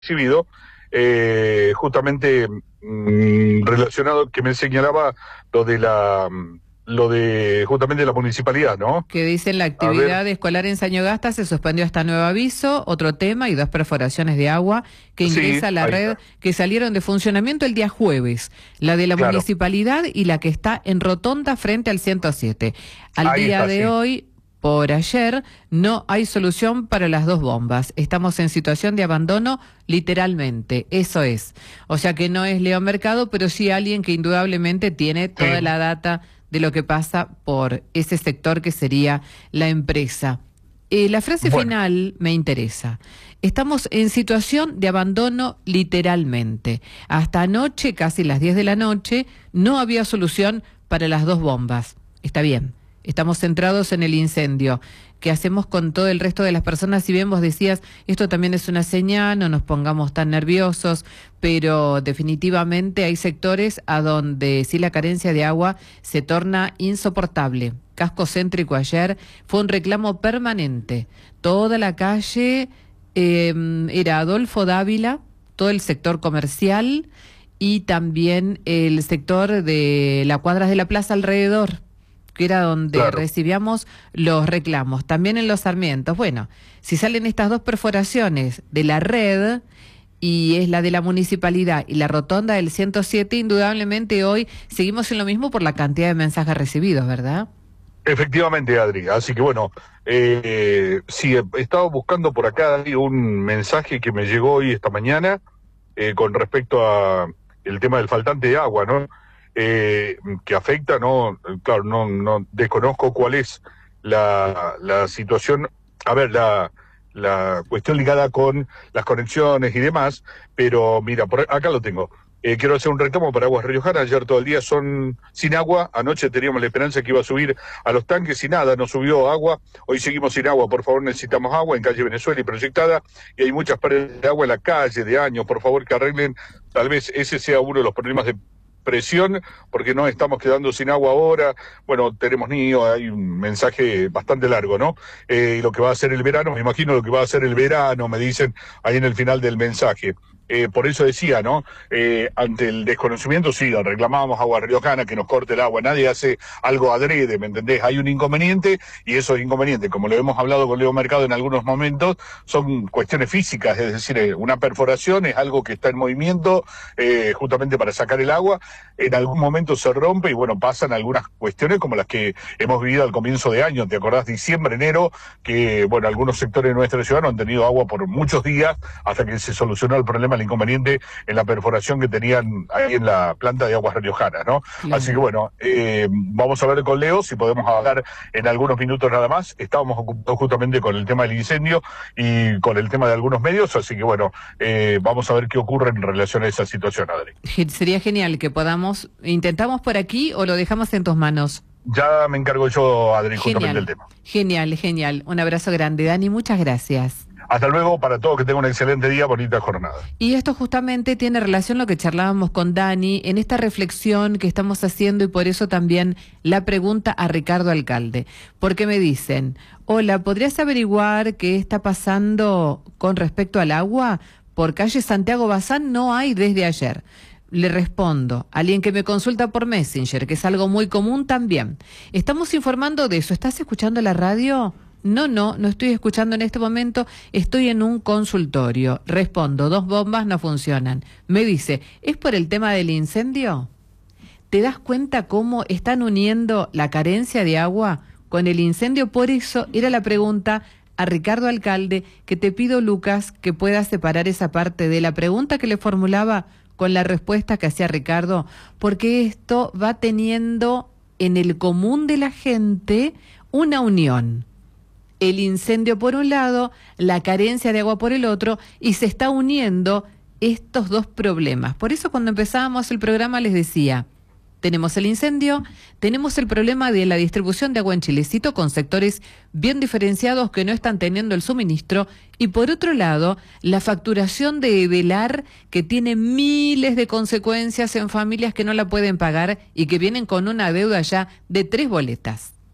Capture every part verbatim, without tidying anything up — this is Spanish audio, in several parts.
recibido, eh, justamente mm, relacionado, que me señalaba lo de la, lo de justamente la municipalidad, ¿no? Que dicen la A ver, actividad escolar en Sañogasta se suspendió hasta nuevo aviso, otro tema y dos perforaciones de agua que sí, ingresa a la ahí red está, que salieron de funcionamiento el día jueves, la de la claro, municipalidad y la que está en Rotonda frente al ciento siete. Al ahí día está, de sí. hoy, por ayer, no hay solución para las dos bombas. Estamos en situación de abandono literalmente, eso es. O sea que no es León Mercado, pero sí alguien que indudablemente tiene Sí, toda la data de lo que pasa por ese sector que sería la empresa. Eh, la frase bueno, final me interesa. Estamos en situación de abandono literalmente. Hasta anoche, casi las diez de la noche, no había solución para las dos bombas. Está bien, estamos centrados en el incendio. ¿Qué hacemos con todo el resto de las personas? Si bien vos decías, esto también es una señal, no nos pongamos tan nerviosos, pero definitivamente hay sectores a donde sí la carencia de agua se torna insoportable. Casco Céntrico ayer fue un reclamo permanente. Toda la calle eh, era Adolfo Dávila, todo el sector comercial y también el sector de las cuadras de la plaza alrededor, que era donde claro. recibíamos los reclamos, también en los Sarmientos. Bueno, si salen estas dos perforaciones de la red, y es la de la municipalidad y la rotonda del ciento siete, indudablemente hoy seguimos en lo mismo por la cantidad de mensajes recibidos, ¿verdad? Efectivamente, Adri. Así que bueno, eh, sí, he estado buscando por acá Adri, un mensaje que me llegó hoy esta mañana eh, con respecto a el tema del faltante de agua, ¿no? Eh, que afecta, ¿no? Claro, no, no desconozco cuál es la, la situación, a ver, la, la cuestión ligada con las conexiones y demás, pero mira, por acá lo tengo. Eh, quiero hacer un reclamo para Aguas Riojanas. Ayer todo el día son sin agua. Anoche teníamos la esperanza que iba a subir a los tanques y nada, no subió agua. Hoy seguimos sin agua. Por favor, necesitamos agua en calle Venezuela y Proyectada. Y hay muchas pérdidas de agua en la calle de años. Por favor, que arreglen. Tal vez ese sea uno de los problemas de presión, porque no estamos quedando sin agua ahora. Bueno, tenemos niños, hay un mensaje bastante largo, ¿no? Eh, y lo que va a ser el verano, me imagino lo que va a ser el verano, me dicen ahí en el final del mensaje. Eh, por eso decía, ¿no? Eh, ante el desconocimiento, sí, reclamábamos a Agua Riojana que nos corte el agua. Nadie hace algo adrede, ¿me entendés? Hay un inconveniente y esos inconvenientes, como lo hemos hablado con Leo Mercado en algunos momentos, son cuestiones físicas, es decir, una perforación es algo que está en movimiento eh, justamente para sacar el agua. En algún momento se rompe y bueno, pasan algunas cuestiones como las que hemos vivido al comienzo de año. ¿Te acordás? Diciembre, enero, que bueno, algunos sectores de nuestra ciudad no han tenido agua por muchos días hasta que se solucionó el problema, el inconveniente en la perforación que tenían ahí en la planta de Aguas Riojanas, ¿no? Así que Claro. bueno, eh, vamos a ver con Leo si podemos hablar en algunos minutos nada más. Estábamos ocupados justamente con el tema del incendio y con el tema de algunos medios, así que bueno, eh, vamos a ver qué ocurre en relación a esa situación, Adri. Ge- Sería genial que podamos, intentamos por aquí o lo dejamos en tus manos. Ya me encargo yo, Adri, justamente del Genial, tema. genial, genial. Un abrazo grande, Dani, muchas gracias. Hasta luego, para todos, que tengan un excelente día, bonita jornada. Y esto justamente tiene relación a lo que charlábamos con Dani en esta reflexión que estamos haciendo y por eso también la pregunta a Ricardo Alcalde. Porque me dicen, hola, ¿podrías averiguar qué está pasando con respecto al agua? Por calle Santiago Bazán no hay desde ayer. Le respondo, alguien que me consulta por Messenger, que es algo muy común también. Estamos informando de eso. ¿Estás escuchando la radio? No, no, no estoy escuchando en este momento, estoy en un consultorio. Respondo, dos bombas no funcionan. Me dice, ¿es por el tema del incendio? ¿Te das cuenta cómo están uniendo la carencia de agua con el incendio? Por eso era la pregunta a Ricardo Alcalde, que te pido, Lucas, que puedas separar esa parte de la pregunta que le formulaba con la respuesta que hacía Ricardo, porque esto va teniendo en el común de la gente una unión. El incendio por un lado, la carencia de agua por el otro, y se está uniendo estos dos problemas. Por eso cuando empezábamos el programa les decía, tenemos el incendio, tenemos el problema de la distribución de agua en Chilecito con sectores bien diferenciados que no están teniendo el suministro, y por otro lado, la facturación de Evelar, que tiene miles de consecuencias en familias que no la pueden pagar y que vienen con una deuda ya de tres boletas.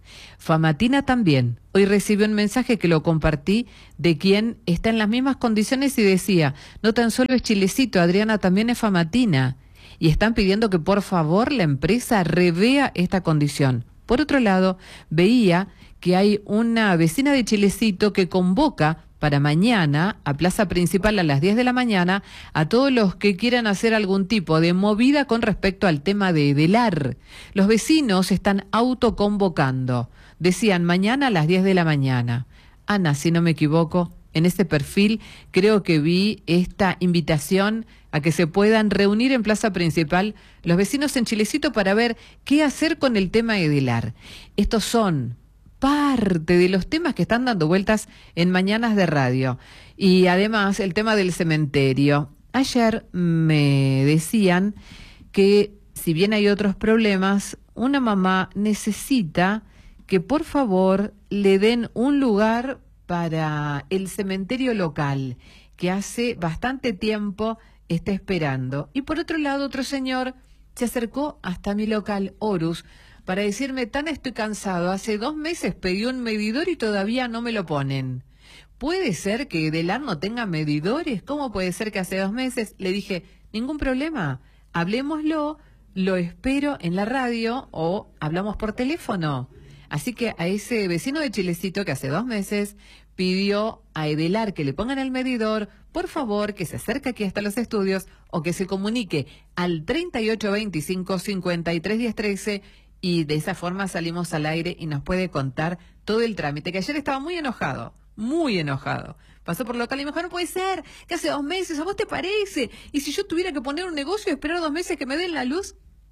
Famatina también. Hoy recibí un mensaje que lo compartí de quien está en las mismas condiciones y decía, no tan solo es Chilecito, Adriana también es Famatina. Y están pidiendo que por favor la empresa revea esta condición. Por otro lado, veía que hay una vecina de Chilecito que convoca para mañana a Plaza Principal a las diez de la mañana a todos los que quieran hacer algún tipo de movida con respecto al tema de Edelar. Los vecinos están autoconvocando. Decían mañana a las diez de la mañana. Ana, si no me equivoco, en este perfil creo que vi esta invitación a que se puedan reunir en Plaza Principal los vecinos en Chilecito para ver qué hacer con el tema Edelar. Estos son parte de los temas que están dando vueltas en Mañanas de Radio. Y además el tema del cementerio. Ayer me decían que si bien hay otros problemas, una mamá necesita que por favor le den un lugar para el cementerio local, que hace bastante tiempo está esperando. Y por otro lado, otro señor se acercó hasta mi local, Horus, para decirme, tan estoy cansado, hace dos meses pedí un medidor y todavía no me lo ponen. ¿Puede ser que Edelar no tenga medidores? ¿Cómo puede ser que hace dos meses? Le dije, ningún problema, hablemoslo, lo espero en la radio o hablamos por teléfono. Así que a ese vecino de Chilecito que hace dos meses pidió a Edelar que le pongan el medidor, por favor, que se acerque aquí hasta los estudios o que se comunique al treinta y ocho veinticinco, cincuenta y tres diez trece y de esa forma salimos al aire y nos puede contar todo el trámite, que ayer estaba muy enojado, muy enojado. Pasó por local y me dijo, no puede ser, que hace dos meses, ¿a vos te parece? Y si yo tuviera que poner un negocio y esperar dos meses que me den la luz.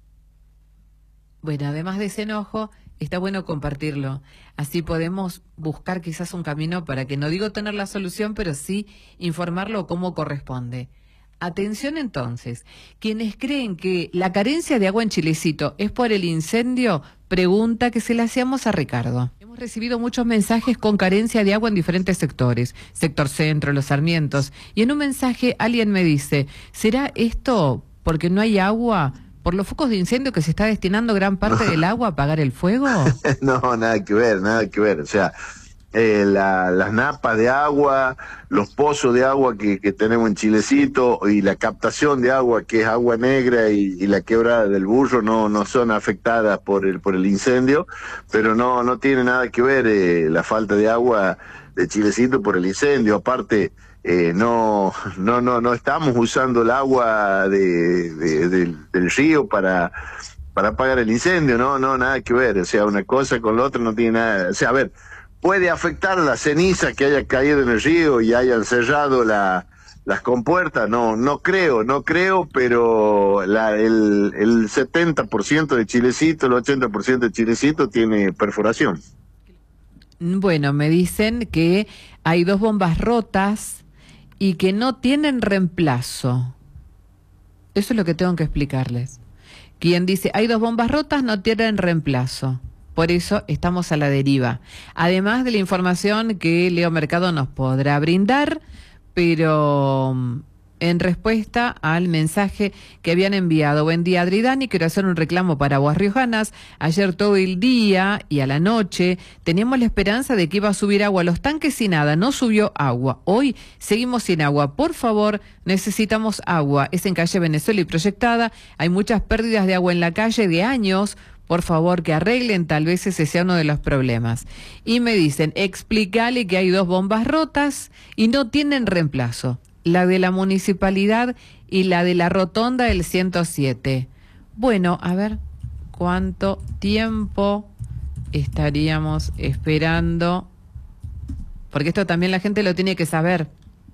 Bueno, además de ese enojo, está bueno compartirlo. Así podemos buscar quizás un camino para que, no digo tener la solución, pero sí informarlo como corresponde. Atención entonces, quienes creen que la carencia de agua en Chilecito es por el incendio, pregunta que se le hacíamos a Ricardo. Hemos recibido muchos mensajes con carencia de agua en diferentes sectores, sector centro, Los Sarmientos, y en un mensaje alguien me dice, ¿será esto porque no hay agua por los focos de incendio que se está destinando gran parte del agua a apagar el fuego? No, nada que ver, nada que ver, o sea... Eh, la, las napas de agua, los pozos de agua que, que tenemos en Chilecito y la captación de agua que es agua negra y, y la quebrada del Burro no no son afectadas por el por el incendio, pero no no tiene nada que ver eh, la falta de agua de Chilecito por el incendio. Aparte eh, no no no no estamos usando el agua de, de, del, del río para para apagar el incendio, no no nada que ver, o sea, una cosa con la otra no tiene nada, o sea, a ver, puede afectar la ceniza que haya caído en el río y hayan cerrado la, las compuertas, no no creo, no creo, pero la, el, el setenta por ciento de Chilecito, el ochenta por ciento de Chilecito tiene perforación. Bueno, me dicen que hay dos bombas rotas y que no tienen reemplazo. Eso es lo que tengo que explicarles. Quien dice, hay dos bombas rotas, no tienen reemplazo. Por eso estamos a la deriva. Además de la información que Leo Mercado nos podrá brindar, pero en respuesta al mensaje que habían enviado. Buen día, Adri Dani, quiero hacer un reclamo para Aguas Riojanas. Ayer todo el día y a la noche teníamos la esperanza de que iba a subir agua a los tanques y nada, no subió agua. Hoy seguimos sin agua. Por favor, necesitamos agua. Es en calle Venezuela y Proyectada. Hay muchas pérdidas de agua en la calle de años. Por favor, que arreglen, tal vez ese sea uno de los problemas. Y me dicen, explícale que hay dos bombas rotas y no tienen reemplazo. La de la municipalidad y la de la rotonda del ciento siete. Bueno, a ver, ¿cuánto tiempo estaríamos esperando? Porque esto también la gente lo tiene que saber.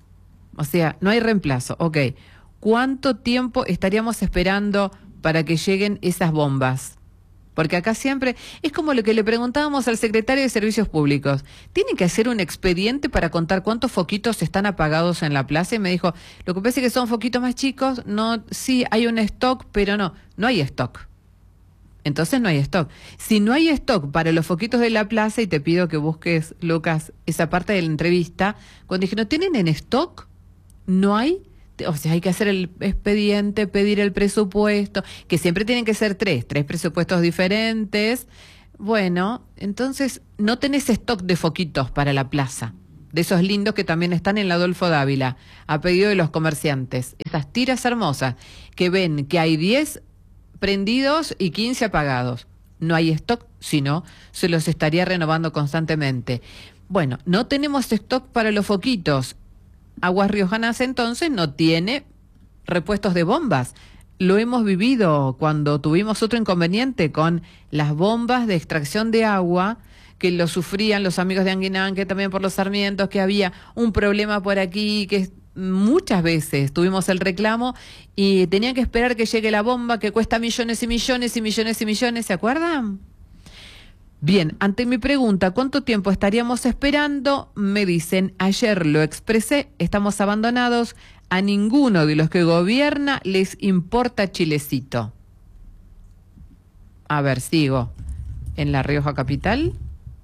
O sea, no hay reemplazo, ok. ¿Cuánto tiempo estaríamos esperando para que lleguen esas bombas? Porque acá siempre es como lo que le preguntábamos al secretario de Servicios Públicos. ¿Tienen que hacer un expediente para contar cuántos foquitos están apagados en la plaza? Y me dijo, lo que pasa es que son foquitos más chicos, no, sí hay un stock, pero no, no hay stock. Entonces no hay stock. Si no hay stock para los foquitos de la plaza, y te pido que busques, Lucas, esa parte de la entrevista, cuando dije, ¿no tienen en stock? ¿No hay? O sea, hay que hacer el expediente, pedir el presupuesto, que siempre tienen que ser tres, tres presupuestos diferentes. Bueno, entonces no tenés stock de foquitos para la plaza, de esos lindos que también están en la Adolfo Dávila, a pedido de los comerciantes. Esas tiras hermosas que ven que hay diez prendidos y quince apagados. No hay stock, sino se los estaría renovando constantemente. Bueno, no tenemos stock para los foquitos. Aguas Riojanas entonces no tiene repuestos de bombas. Lo hemos vivido cuando tuvimos otro inconveniente con las bombas de extracción de agua, que lo sufrían los amigos de Anguinán, que también por los Sarmientos, que había un problema por aquí, que muchas veces tuvimos el reclamo y tenían que esperar que llegue la bomba, que cuesta millones y millones y millones y millones, ¿se acuerdan? Bien, ante mi pregunta, ¿cuánto tiempo estaríamos esperando? Me dicen, ayer lo expresé, estamos abandonados, a ninguno de los que gobierna les importa Chilecito. A ver, sigo. En La Rioja Capital.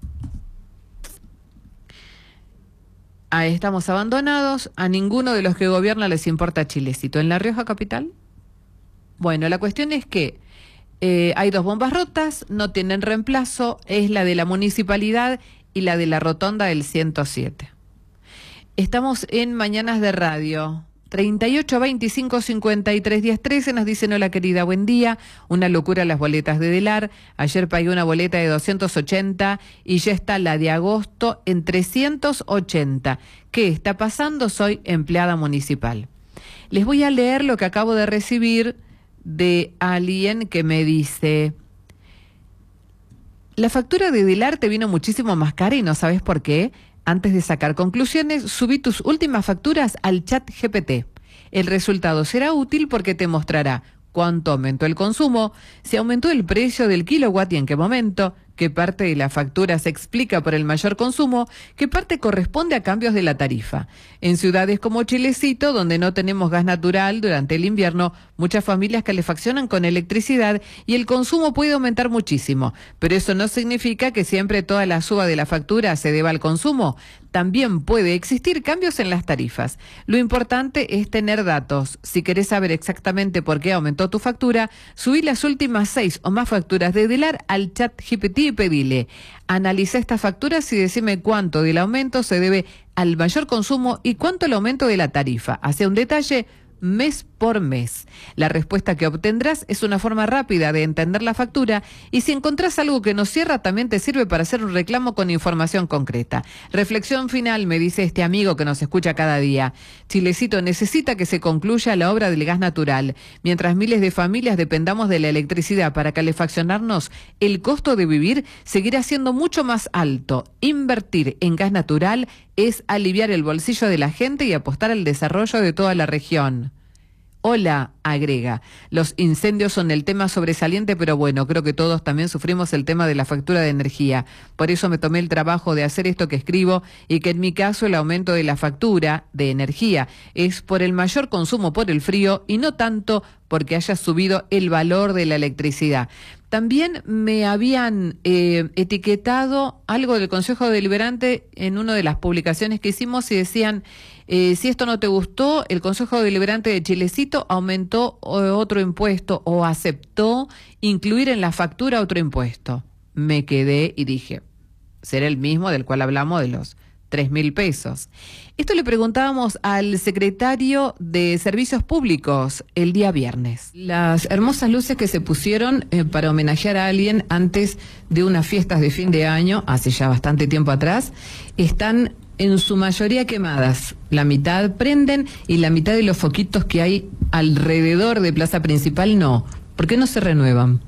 Ahí estamos abandonados, a ninguno de los que gobierna les importa Chilecito. ¿En La Rioja Capital? Bueno, la cuestión es que eh, hay dos bombas rotas, no tienen reemplazo, es la de la municipalidad y la de la rotonda del ciento siete. Estamos en Mañanas de Radio. treinta y ocho, veinticinco, cincuenta y tres, diez, trece, nos dicen, hola querida, buen día, una locura las boletas de Delar, ayer pagué una boleta de doscientos ochenta y ya está la de agosto en trescientos ochenta. ¿Qué está pasando? Soy empleada municipal. Les voy a leer lo que acabo de recibir de alguien que me dice, la factura de Delar te vino muchísimo más cara y no sabes por qué. Antes de sacar conclusiones, subí tus últimas facturas al chat G P T. El resultado será útil porque te mostrará cuánto aumentó el consumo, si aumentó el precio del kilowatt y en qué momento, qué parte de la factura se explica por el mayor consumo, qué parte corresponde a cambios de la tarifa. En ciudades como Chilecito, donde no tenemos gas natural durante el invierno, muchas familias calefaccionan con electricidad y el consumo puede aumentar muchísimo. Pero eso no significa que siempre toda la suba de la factura se deba al consumo. También puede existir cambios en las tarifas. Lo importante es tener datos. Si querés saber exactamente por qué aumentó tu factura, subí las últimas seis o más facturas de Delar al chat G P T y pedile, analiza estas facturas y decime cuánto del aumento se debe al mayor consumo y cuánto el aumento de la tarifa. Hacia un detalle mes por mes. La respuesta que obtendrás es una forma rápida de entender la factura y si encontrás algo que no cierra también te sirve para hacer un reclamo con información concreta. Reflexión final, me dice este amigo que nos escucha cada día. Chilecito necesita que se concluya la obra del gas natural. Mientras miles de familias dependamos de la electricidad para calefaccionarnos, el costo de vivir seguirá siendo mucho más alto. Invertir en gas natural es aliviar el bolsillo de la gente y apostar al desarrollo de toda la región. Hola, agrega, los incendios son el tema sobresaliente, pero bueno, creo que todos también sufrimos el tema de la factura de energía. Por eso me tomé el trabajo de hacer esto que escribo y que en mi caso el aumento de la factura de energía es por el mayor consumo por el frío y no tanto porque haya subido el valor de la electricidad. También me habían eh, etiquetado algo del Consejo Deliberante en una de las publicaciones que hicimos y decían, eh, si esto no te gustó, el Consejo Deliberante de Chilecito aumentó otro impuesto o aceptó incluir en la factura otro impuesto. Me quedé y dije, será el mismo del cual hablamos de los tres mil pesos. Esto le preguntábamos al secretario de Servicios Públicos el día viernes. Las hermosas luces que se pusieron eh, para homenajear a alguien antes de unas fiestas de fin de año, hace ya bastante tiempo atrás, están en su mayoría quemadas. La mitad prenden y la mitad de los foquitos que hay alrededor de Plaza Principal no. ¿Por qué no se renuevan?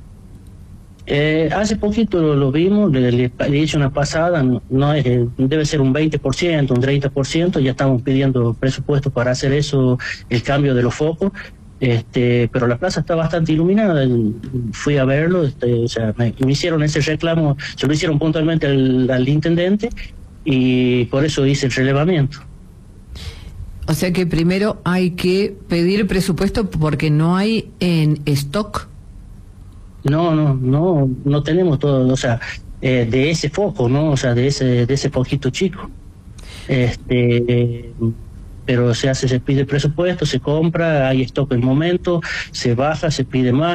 Eh, hace poquito lo, lo vimos, le, le, le hice una pasada, no, no es, debe ser un veinte por ciento, un treinta por ciento, ya estamos pidiendo presupuesto para hacer eso, el cambio de los focos, este, pero la plaza está bastante iluminada, fui a verlo, este, o sea, me, me hicieron ese reclamo, se lo hicieron puntualmente al, al intendente y por eso hice el relevamiento. O sea que primero hay que pedir presupuesto porque no hay en stock. No, no, no, no tenemos todo, o sea, eh, de ese foco, ¿no? O sea, de ese, de ese foquito chico. Este, eh, pero se hace, se pide presupuesto, se compra, hay stock en el momento, se baja, se pide más.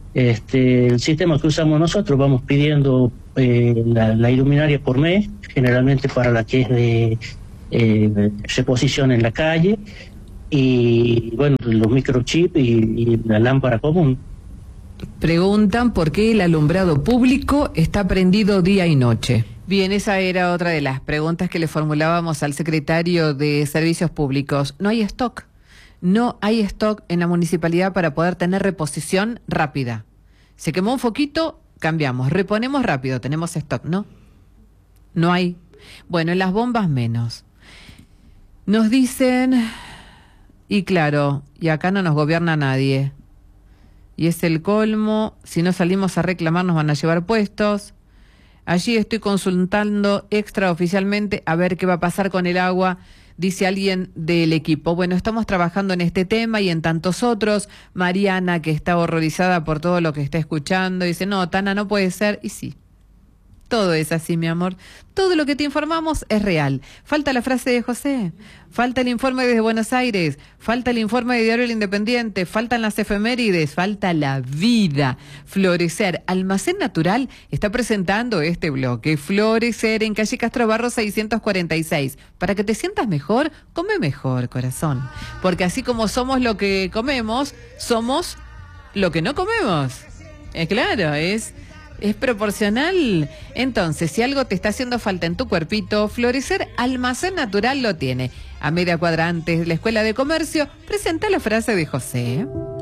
Este, el sistema que usamos nosotros, vamos pidiendo eh, la, la iluminaria por mes, generalmente para la que es de eh, se posiciona en la calle, y bueno, los microchips y, y la lámpara común. Preguntan por qué el alumbrado público está prendido día y noche. Bien, esa era otra de las preguntas que le formulábamos al secretario de Servicios Públicos. No hay stock. No hay stock en la municipalidad para poder tener reposición rápida. Se quemó un foquito, cambiamos, reponemos rápido, tenemos stock, ¿no? No hay. Bueno, en las bombas menos. Nos dicen, y claro, y acá no nos gobierna nadie. Y es el colmo, si no salimos a reclamar nos van a llevar puestos. Allí estoy consultando extraoficialmente a ver qué va a pasar con el agua, dice alguien del equipo. Bueno, estamos trabajando en este tema y en tantos otros. Mariana, que está horrorizada por todo lo que está escuchando, dice, no, Tana, no puede ser. Y sí, todo es así, mi amor. Todo lo que te informamos es real. Falta la frase de José, falta el informe desde Buenos Aires, falta el informe de Diario El Independiente, faltan las efemérides, falta la vida. Florecer, Almacén Natural, está presentando este bloque. Florecer en calle Castro Barro seiscientos cuarenta y seis. Para que te sientas mejor, come mejor, corazón. Porque así como somos lo que comemos, somos lo que no comemos. Es claro, es... Es proporcional. Entonces, si algo te está haciendo falta en tu cuerpito, Florecer Almacén Natural lo tiene. A media cuadra antes de la Escuela de Comercio, presenta la frase de José.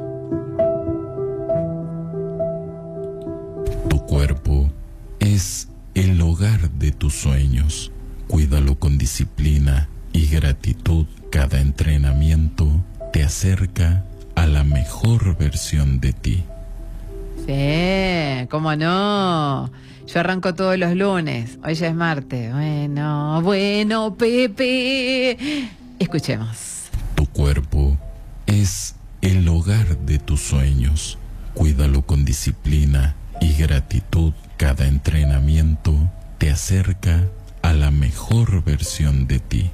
Tu cuerpo es el hogar de tus sueños. Cuídalo con disciplina y gratitud. Cada entrenamiento te acerca a la mejor versión de ti. Sí, cómo no. Yo arranco todos los lunes. Hoy ya es martes. Bueno, bueno, Pepe. Escuchemos. Tu cuerpo es el hogar de tus sueños. Cuídalo con disciplina y gratitud. Cada entrenamiento te acerca a la mejor versión de ti.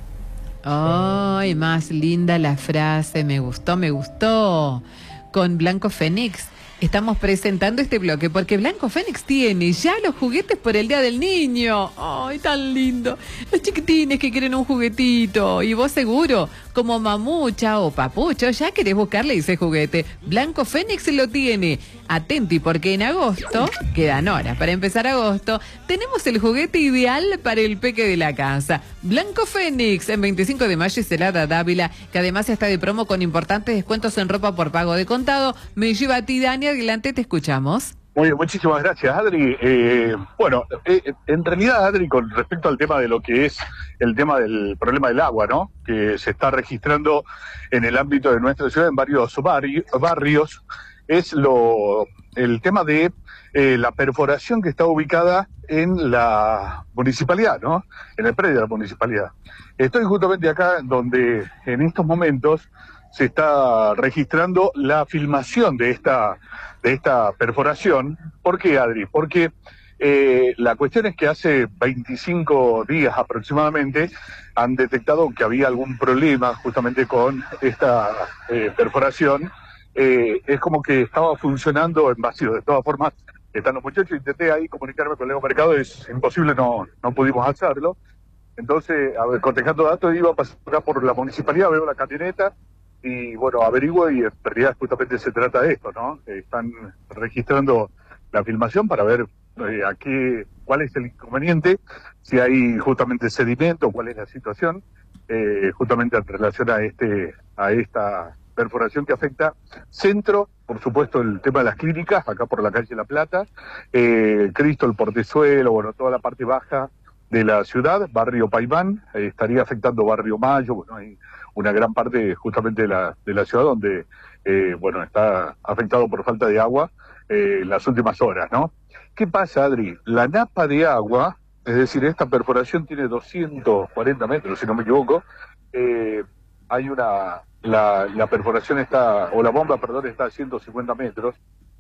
Ay, más linda la frase. Me gustó, me gustó. Con Blanco Fénix estamos presentando este bloque porque Blanco Fénix tiene ya los juguetes por el Día del Niño. ¡Ay, tan lindo! Los chiquitines que quieren un juguetito. Y vos seguro, como mamucha o papucho, ya querés buscarle ese juguete. Blanco Fénix lo tiene. Atenti, porque en agosto, quedan horas para empezar agosto, tenemos el juguete ideal para el peque de la casa. Blanco Fénix, en veinticinco de mayo y Celada Dávila, que además está de promo con importantes descuentos en ropa por pago de contado. Me lleva a ti, Dani, adelante, te escuchamos. Muy bien, muchísimas gracias, Adri. Eh, bueno, eh, en realidad, Adri, con respecto al tema de lo que es el tema del problema del agua, ¿no? Que se está registrando en el ámbito de nuestra ciudad en varios barri- barrios, es lo el tema de eh, la perforación que está ubicada en la municipalidad, ¿no? En el predio de la municipalidad. Estoy justamente acá donde en estos momentos se está registrando la filmación de esta de esta perforación. ¿Por qué, Adri? Porque eh, la cuestión es que hace veinticinco días aproximadamente han detectado que había algún problema justamente con esta eh, perforación. Eh, es como que estaba funcionando en vacío. De todas formas, están los muchachos, intenté ahí comunicarme con Leo Mercado, es imposible, no, no pudimos hacerlo. Entonces, a ver, cotejando datos, iba a pasar acá por la municipalidad, veo la camioneta, y bueno, averiguo y en realidad justamente se trata de esto, ¿no? Están registrando la filmación para ver eh, a qué, cuál es el inconveniente, si hay justamente sedimento, cuál es la situación, eh, justamente en relación a este, a esta perforación que afecta centro, por supuesto el tema de las clínicas, acá por la calle La Plata, eh, Cristo, el Portezuelo, bueno, toda la parte baja de la ciudad, barrio Paimán, eh, estaría afectando barrio Mayo, bueno, hay una gran parte justamente de la, de la ciudad donde, eh, bueno, está afectado por falta de agua eh, en las últimas horas, ¿no? ¿Qué pasa, Adri? La napa de agua, es decir, esta perforación tiene doscientos cuarenta metros, si no me equivoco, eh, hay una, la, la perforación está, o la bomba, perdón, está a ciento cincuenta metros,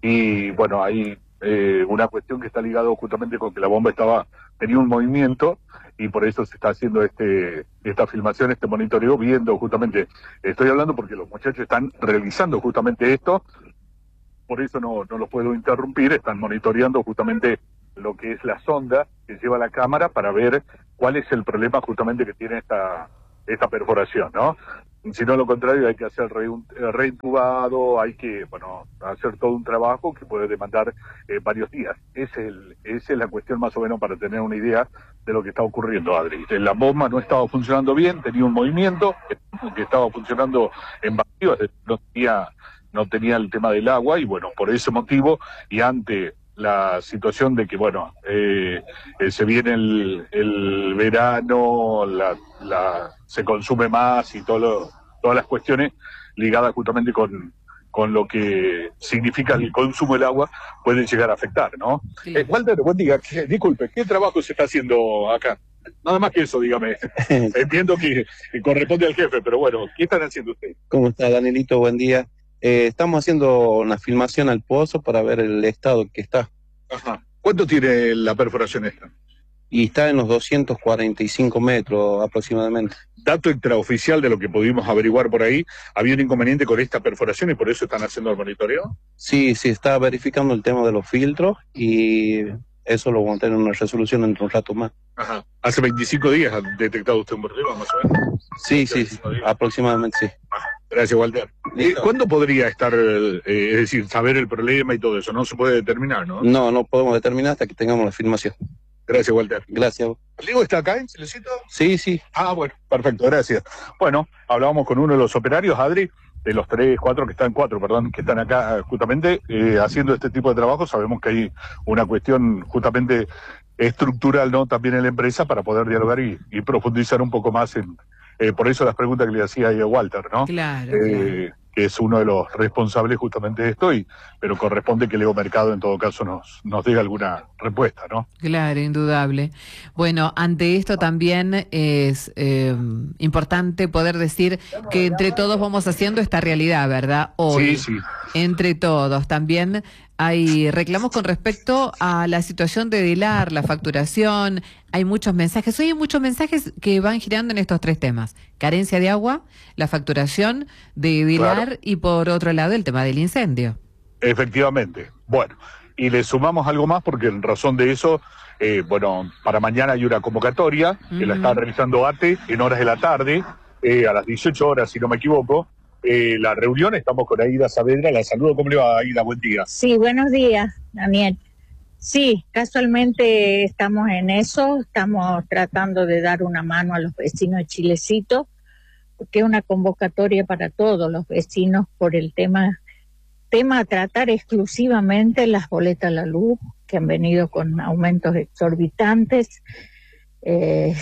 y bueno, hay eh, una cuestión que está ligado justamente con que la bomba estaba, tenía un movimiento, y por eso se está haciendo este esta filmación, este monitoreo, viendo justamente, estoy hablando porque los muchachos están realizando justamente esto, por eso no, no los puedo interrumpir, están monitoreando justamente lo que es la sonda que lleva la cámara para ver cuál es el problema justamente que tiene esta, esta perforación, ¿no? Si no, lo contrario, hay que hacer reintubado, hay que, bueno, hacer todo un trabajo que puede demandar eh, varios días. Es el, esa es la cuestión más o menos para tener una idea de lo que está ocurriendo, Adri. La bomba no estaba funcionando bien, tenía un movimiento que estaba funcionando en vacío, no tenía, no tenía el tema del agua y, bueno, por ese motivo y ante la situación de que, bueno, eh, eh, se viene el, el verano, la, la, se consume más y todo lo, todas las cuestiones ligadas justamente con, con lo que significa el consumo del agua pueden llegar a afectar, ¿no? Sí. Eh, Walter, buen día. ¿Qué, disculpe, ¿qué trabajo se está haciendo acá? Nada más que eso, dígame. Entiendo que, que corresponde al jefe, pero bueno, ¿qué están haciendo ustedes? ¿Cómo está, Danielito? Buen día. Eh, estamos haciendo una filmación al pozo para ver el estado que está. Ajá. ¿Cuánto tiene la perforación esta? Y está en los doscientos cuarenta y cinco metros aproximadamente. Dato extraoficial de lo que pudimos averiguar por ahí, ¿había un inconveniente con esta perforación y por eso están haciendo el monitoreo? Sí, sí, está verificando el tema de los filtros y eso lo vamos a tener en una resolución entre un rato más. Ajá. ¿Hace veinticinco días ha detectado usted un problema más o menos? Sí, sí, sí, aproximadamente sí. Ajá. Gracias, Walter. Eh, ¿Cuándo podría estar, eh, es decir, saber el problema y todo eso? No se puede determinar, ¿no? No, no podemos determinar hasta que tengamos la filmación. Gracias, Walter. Gracias. ¿Diego está acá en Chilecito? Sí, sí. Ah, bueno, perfecto, gracias. Bueno, hablábamos con uno de los operarios, Adri, de los tres, cuatro, que están, cuatro, perdón, que están acá justamente eh, haciendo este tipo de trabajo. Sabemos que hay una cuestión justamente estructural, ¿no? También en la empresa para poder dialogar y, y profundizar un poco más en... Eh, por eso las preguntas que le hacía ahí a Walter, ¿no? Claro, eh, claro. Que es uno de los responsables justamente de esto, y, pero corresponde que Leo Mercado en todo caso nos, nos dé alguna respuesta, ¿no? Claro, indudable. Bueno, ante esto también es eh, importante poder decir que entre todos vamos haciendo esta realidad, ¿verdad? Hoy, sí, sí. Entre todos. También hay reclamos con respecto a la situación de Dilar, la facturación. Hay muchos mensajes. Hoy hay muchos mensajes que van girando en estos tres temas. Carencia de agua, la facturación de Dilar, claro, y por otro lado el tema del incendio. Efectivamente. Bueno, y le sumamos algo más porque en razón de eso, eh, bueno, para mañana hay una convocatoria que uh-huh. la está realizando ATE en horas de la tarde, eh, a las dieciocho horas, si no me equivoco. Eh, la reunión, estamos con Aida Saavedra. La saludo. ¿Cómo le va, Aida? Buen día. Sí, buenos días, Daniel. Sí, casualmente estamos en eso, estamos tratando de dar una mano a los vecinos de Chilecito, porque es una convocatoria para todos los vecinos por el tema, tema a tratar exclusivamente las boletas a la luz, que han venido con aumentos exorbitantes. Eh,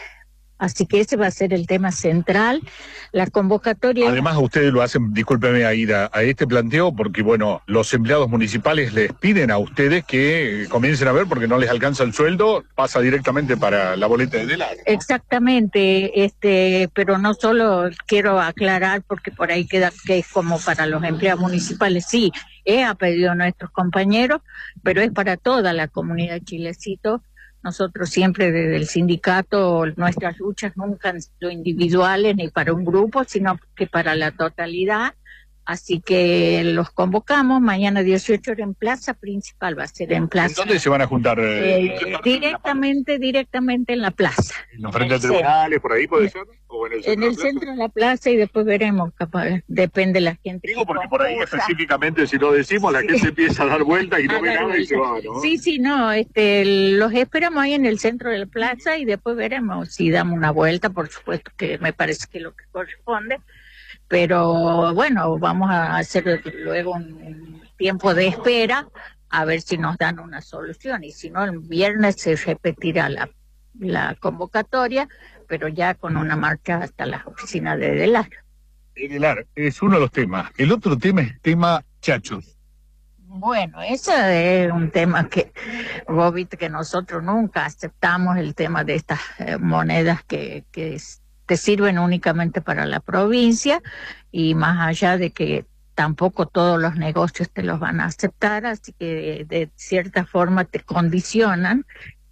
Así que ese va a ser el tema central, la convocatoria... Además, ustedes lo hacen, discúlpeme, Aida, a este planteo, porque, bueno, los empleados municipales les piden a ustedes que comiencen a ver, porque no les alcanza el sueldo, pasa directamente para la boleta de Dilar, ¿no? Exactamente, este, pero no solo quiero aclarar, porque por ahí queda que es como para los empleados municipales, sí, es a pedido de nuestros compañeros, pero es para toda la comunidad de Chilecito. Nosotros siempre desde el sindicato, nuestras luchas nunca han sido individuales ni para un grupo, sino que para la totalidad. Así que los convocamos mañana dieciocho horas en Plaza Principal, va a ser en Plaza. ¿Dónde se van a juntar? Eh, directamente, directamente en la plaza. ¿En frente a tribunales, por ahí puede ser? ¿O en el centro, en el centro de la plaza y después veremos, capaz, depende de la gente. Digo porque por ahí específicamente, si lo decimos, la gente empieza a dar vueltas y no ve nada y se va, ¿no? Sí, sí, no, este, los esperamos ahí en el centro de la plaza y después veremos si damos una vuelta, por supuesto que me parece que es lo que corresponde. Pero bueno, vamos a hacer luego un tiempo de espera a ver si nos dan una solución. Y si no, el viernes se repetirá la, la convocatoria, pero ya con una marcha hasta las oficinas de Dilar. Dilar es uno de los temas. El otro tema es tema chachos. Bueno, ese es un tema que, vos viste que nosotros nunca aceptamos el tema de estas eh, monedas que, que es, te sirven únicamente para la provincia, y más allá de que tampoco todos los negocios te los van a aceptar, así que de, de cierta forma te condicionan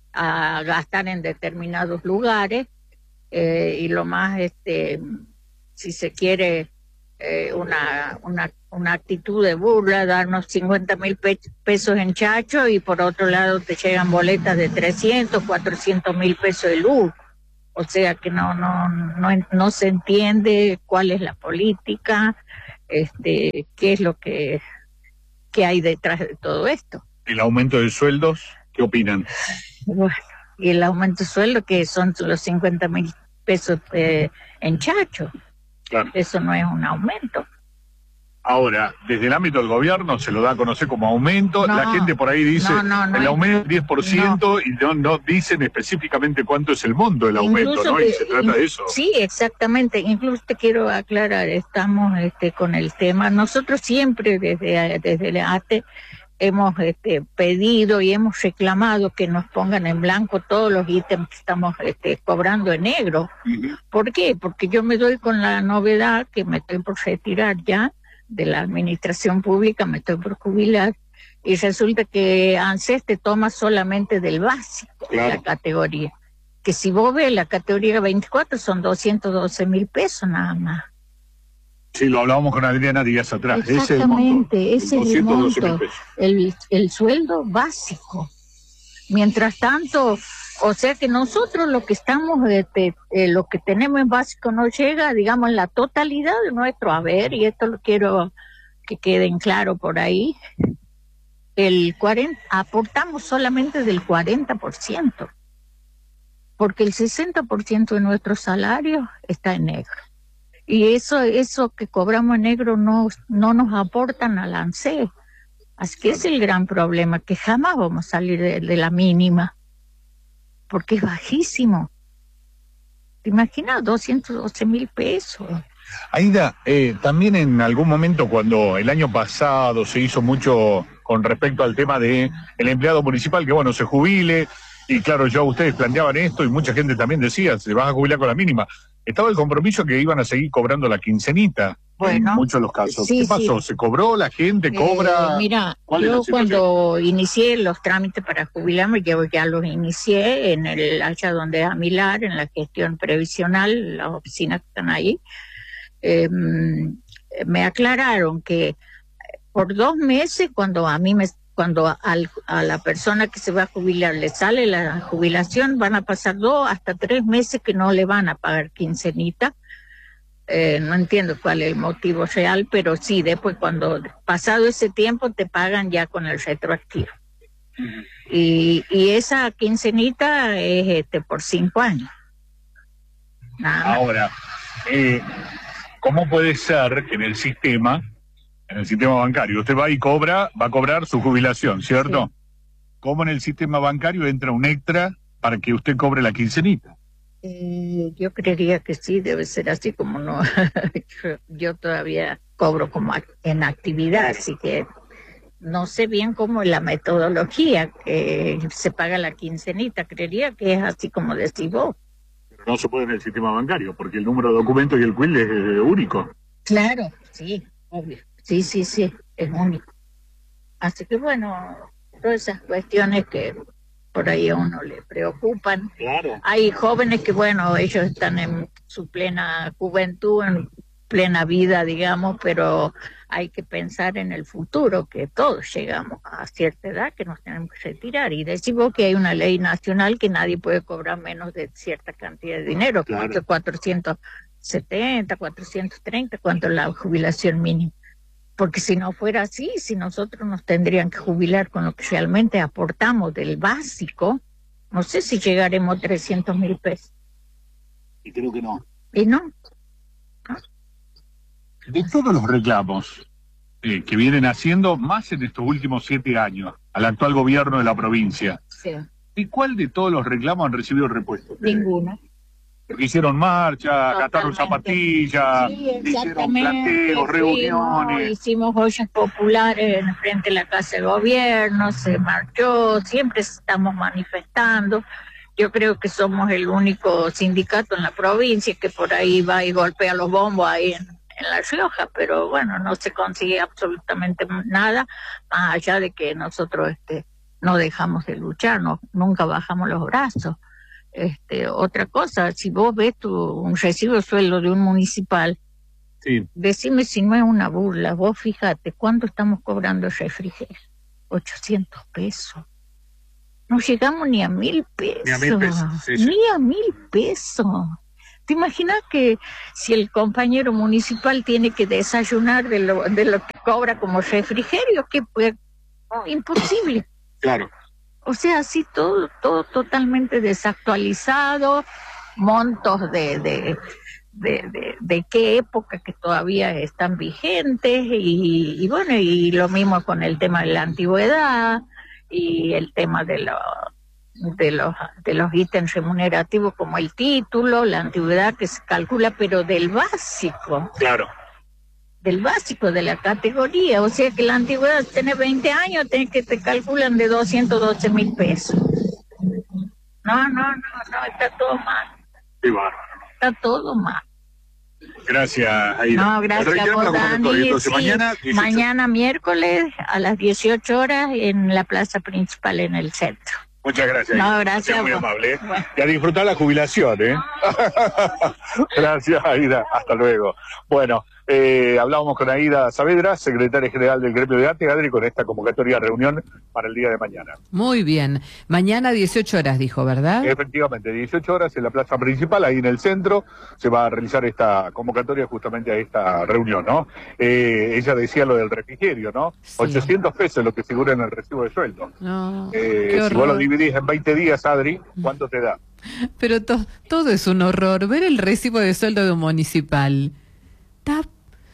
a gastar en determinados lugares, eh, y lo más, este, si se quiere, eh, una, una una actitud de burla, darnos cincuenta mil pe pesos en chacho y por otro lado te llegan boletas de trescientos, cuatrocientos mil pesos de luz. O sea que no, no, no, no se entiende cuál es la política, este, qué es lo que, que hay detrás de todo esto. ¿El aumento de sueldos? ¿Qué opinan? Bueno, y el aumento de sueldo que son los cincuenta mil pesos eh, en chacho. Claro. Eso no es un aumento. Ahora, desde el ámbito del gobierno se lo da a conocer como aumento, No, la gente por ahí dice no, no, no el hay- aumento es diez por ciento no. y no, no dicen específicamente cuánto es el monto del aumento, Incluso ¿no? que- Y se trata de eso. Sí, exactamente. Incluso te quiero aclarar, estamos este, con el tema. Nosotros siempre desde, desde el A T E hemos este, pedido y hemos reclamado que nos pongan en blanco todos los ítems que estamos este, cobrando en negro. Ujú. ¿Por qué? Porque yo me doy con la novedad que me estoy por retirar ya de la administración pública, me estoy por jubilar, y resulta que ANSES te toma solamente del básico, Claro. la categoría. Que si vos ves la categoría veinticuatro son doscientos doce mil pesos nada más. Sí, lo hablábamos con Adriana días atrás. Ese es el monto. Exactamente, ese es el doscientos doce mil monto, pesos. el, el sueldo básico. Mientras tanto, o sea que nosotros lo que estamos, este, eh, lo que tenemos en básico no llega, digamos, la totalidad de nuestro haber, y esto lo quiero que queden claro por ahí, el cuarenta, aportamos solamente del cuarenta por ciento, porque el sesenta por ciento de nuestro salario está en negro. Y eso, eso que cobramos en negro no, no nos aportan al ANSES. Así que es el gran problema, que jamás vamos a salir de, de la mínima, porque es bajísimo. ¿Te imaginas? doscientos doce mil pesos. Aida, eh, también en algún momento cuando el año pasado se hizo mucho con respecto al tema de el empleado municipal que bueno se jubile, y claro, ya ustedes planteaban esto y mucha gente también decía, se vas a jubilar con la mínima. Estaba el compromiso que iban a seguir cobrando la quincenita Bueno, en muchos de los casos. sí, ¿Qué pasó? sí. ¿Se cobró? ¿La gente cobra? Eh, mira, ¿Cuál es la yo situación? cuando inicié los trámites para jubilarme, yo ya los inicié en el allá donde es Amilar, en la gestión previsional, las oficinas que están ahí. Eh, me aclararon que por dos meses, cuando a mí me, cuando al, a la persona que se va a jubilar le sale la jubilación, van a pasar dos hasta tres meses que no le van a pagar quincenita. Eh, no entiendo cuál es el motivo real, pero sí, después cuando pasado ese tiempo te pagan ya con el retroactivo. Y, y esa quincenita es este por cinco años. Nada más. Ahora, eh, ¿cómo puede ser que en el sistema, en el sistema bancario, usted va y cobra, va a cobrar su jubilación, ¿cierto? Sí. ¿Cómo en el sistema bancario entra un extra para que usted cobre la quincenita? Eh, yo creería que sí, debe ser así, como no. yo, yo todavía cobro como ac- en actividad, así que no sé bien cómo es la metodología que se paga la quincenita. Creería que es así como decís vos. Pero no se puede en el sistema bancario, porque el número de documentos y el quill es eh, único. Claro, sí, obvio. Sí, sí, sí, es único. Así que bueno, todas esas cuestiones que por ahí a uno le preocupan. Claro. Hay jóvenes que, bueno, ellos están en su plena juventud, en plena vida, digamos, pero hay que pensar en el futuro, que todos llegamos a cierta edad que nos tenemos que retirar. Y decimos que hay una ley nacional que nadie puede cobrar menos de cierta cantidad de dinero, Claro. como cuatrocientos setenta, cuatrocientos treinta, cuanto es la jubilación mínima. Porque si no fuera así, si nosotros nos tendrían que jubilar con lo que realmente aportamos del básico, no sé si llegaremos a trescientos mil pesos. Y creo que no. Y no. De todos los reclamos eh, que vienen haciendo, más en estos últimos siete años, al actual gobierno de la provincia, Sí. ¿y cuál de todos los reclamos han recibido respuesta? Ninguna. Porque hicieron marcha, gastaron Totalmente. zapatillas, Sí, hicieron exactamente. planteos, Fuimos, reuniones. hicimos ollas populares en frente de la Casa de Gobierno, se marchó, siempre estamos manifestando. Yo creo que somos el único sindicato en la provincia que por ahí va y golpea los bombos ahí en, en La Rioja, pero bueno, no se consigue absolutamente nada, más allá de que nosotros este, no dejamos de luchar, no, nunca bajamos los brazos. Este, otra cosa, si vos ves tu, un recibo de sueldo de un municipal, Sí. Decime si no es una burla. Vos fíjate, ¿cuánto estamos cobrando el refrigerio? ochocientos pesos. No llegamos ni a mil pesos. Ni a mil pesos, sí, sí. Ni a mil pesos. ¿Te imaginas que si el compañero municipal tiene que desayunar de lo, de lo que cobra como refrigerio? Que pues, no, imposible. Claro. O sea, así todo, todo totalmente desactualizado, montos de, de, de, de, de qué época que todavía están vigentes, y, y bueno, y lo mismo con el tema de la antigüedad y el tema de los de los de los ítems remunerativos como el título, la antigüedad que se calcula, pero del básico. Claro. Del básico de la categoría, o sea que la antigüedad, tenés veinte años, tenés que te calculan de doscientos doce mil pesos. No, no, no, no, está todo mal. Qué bárbaro. Está todo mal. Gracias, Aida. No, gracias a vos, Dani. Entonces, Sí, mañana, mañana miércoles a las dieciocho horas en la plaza principal en el centro. Muchas gracias. No, gracias. Muy vos. amable. ¿eh? Bueno. Y a disfrutar la jubilación, ¿eh? Gracias, Aida. Hasta luego. Bueno, eh, hablábamos con Aida Saavedra, secretaria general del Gremio de Arte, Adri, con esta convocatoria de reunión para el día de mañana. Muy bien. Mañana dieciocho horas, dijo, ¿verdad? Efectivamente, dieciocho horas en la plaza principal, ahí en el centro, se va a realizar esta convocatoria justamente a esta reunión, ¿no? Eh, ella decía lo del refrigerio, ¿no? Sí. ochocientos pesos lo que figura en el recibo de sueldo. No, Eh, qué si vos lo horror. dividís en veinte días, Adri, ¿cuánto te da? Pero to- todo es un horror. Ver el recibo de sueldo de un municipal. Está...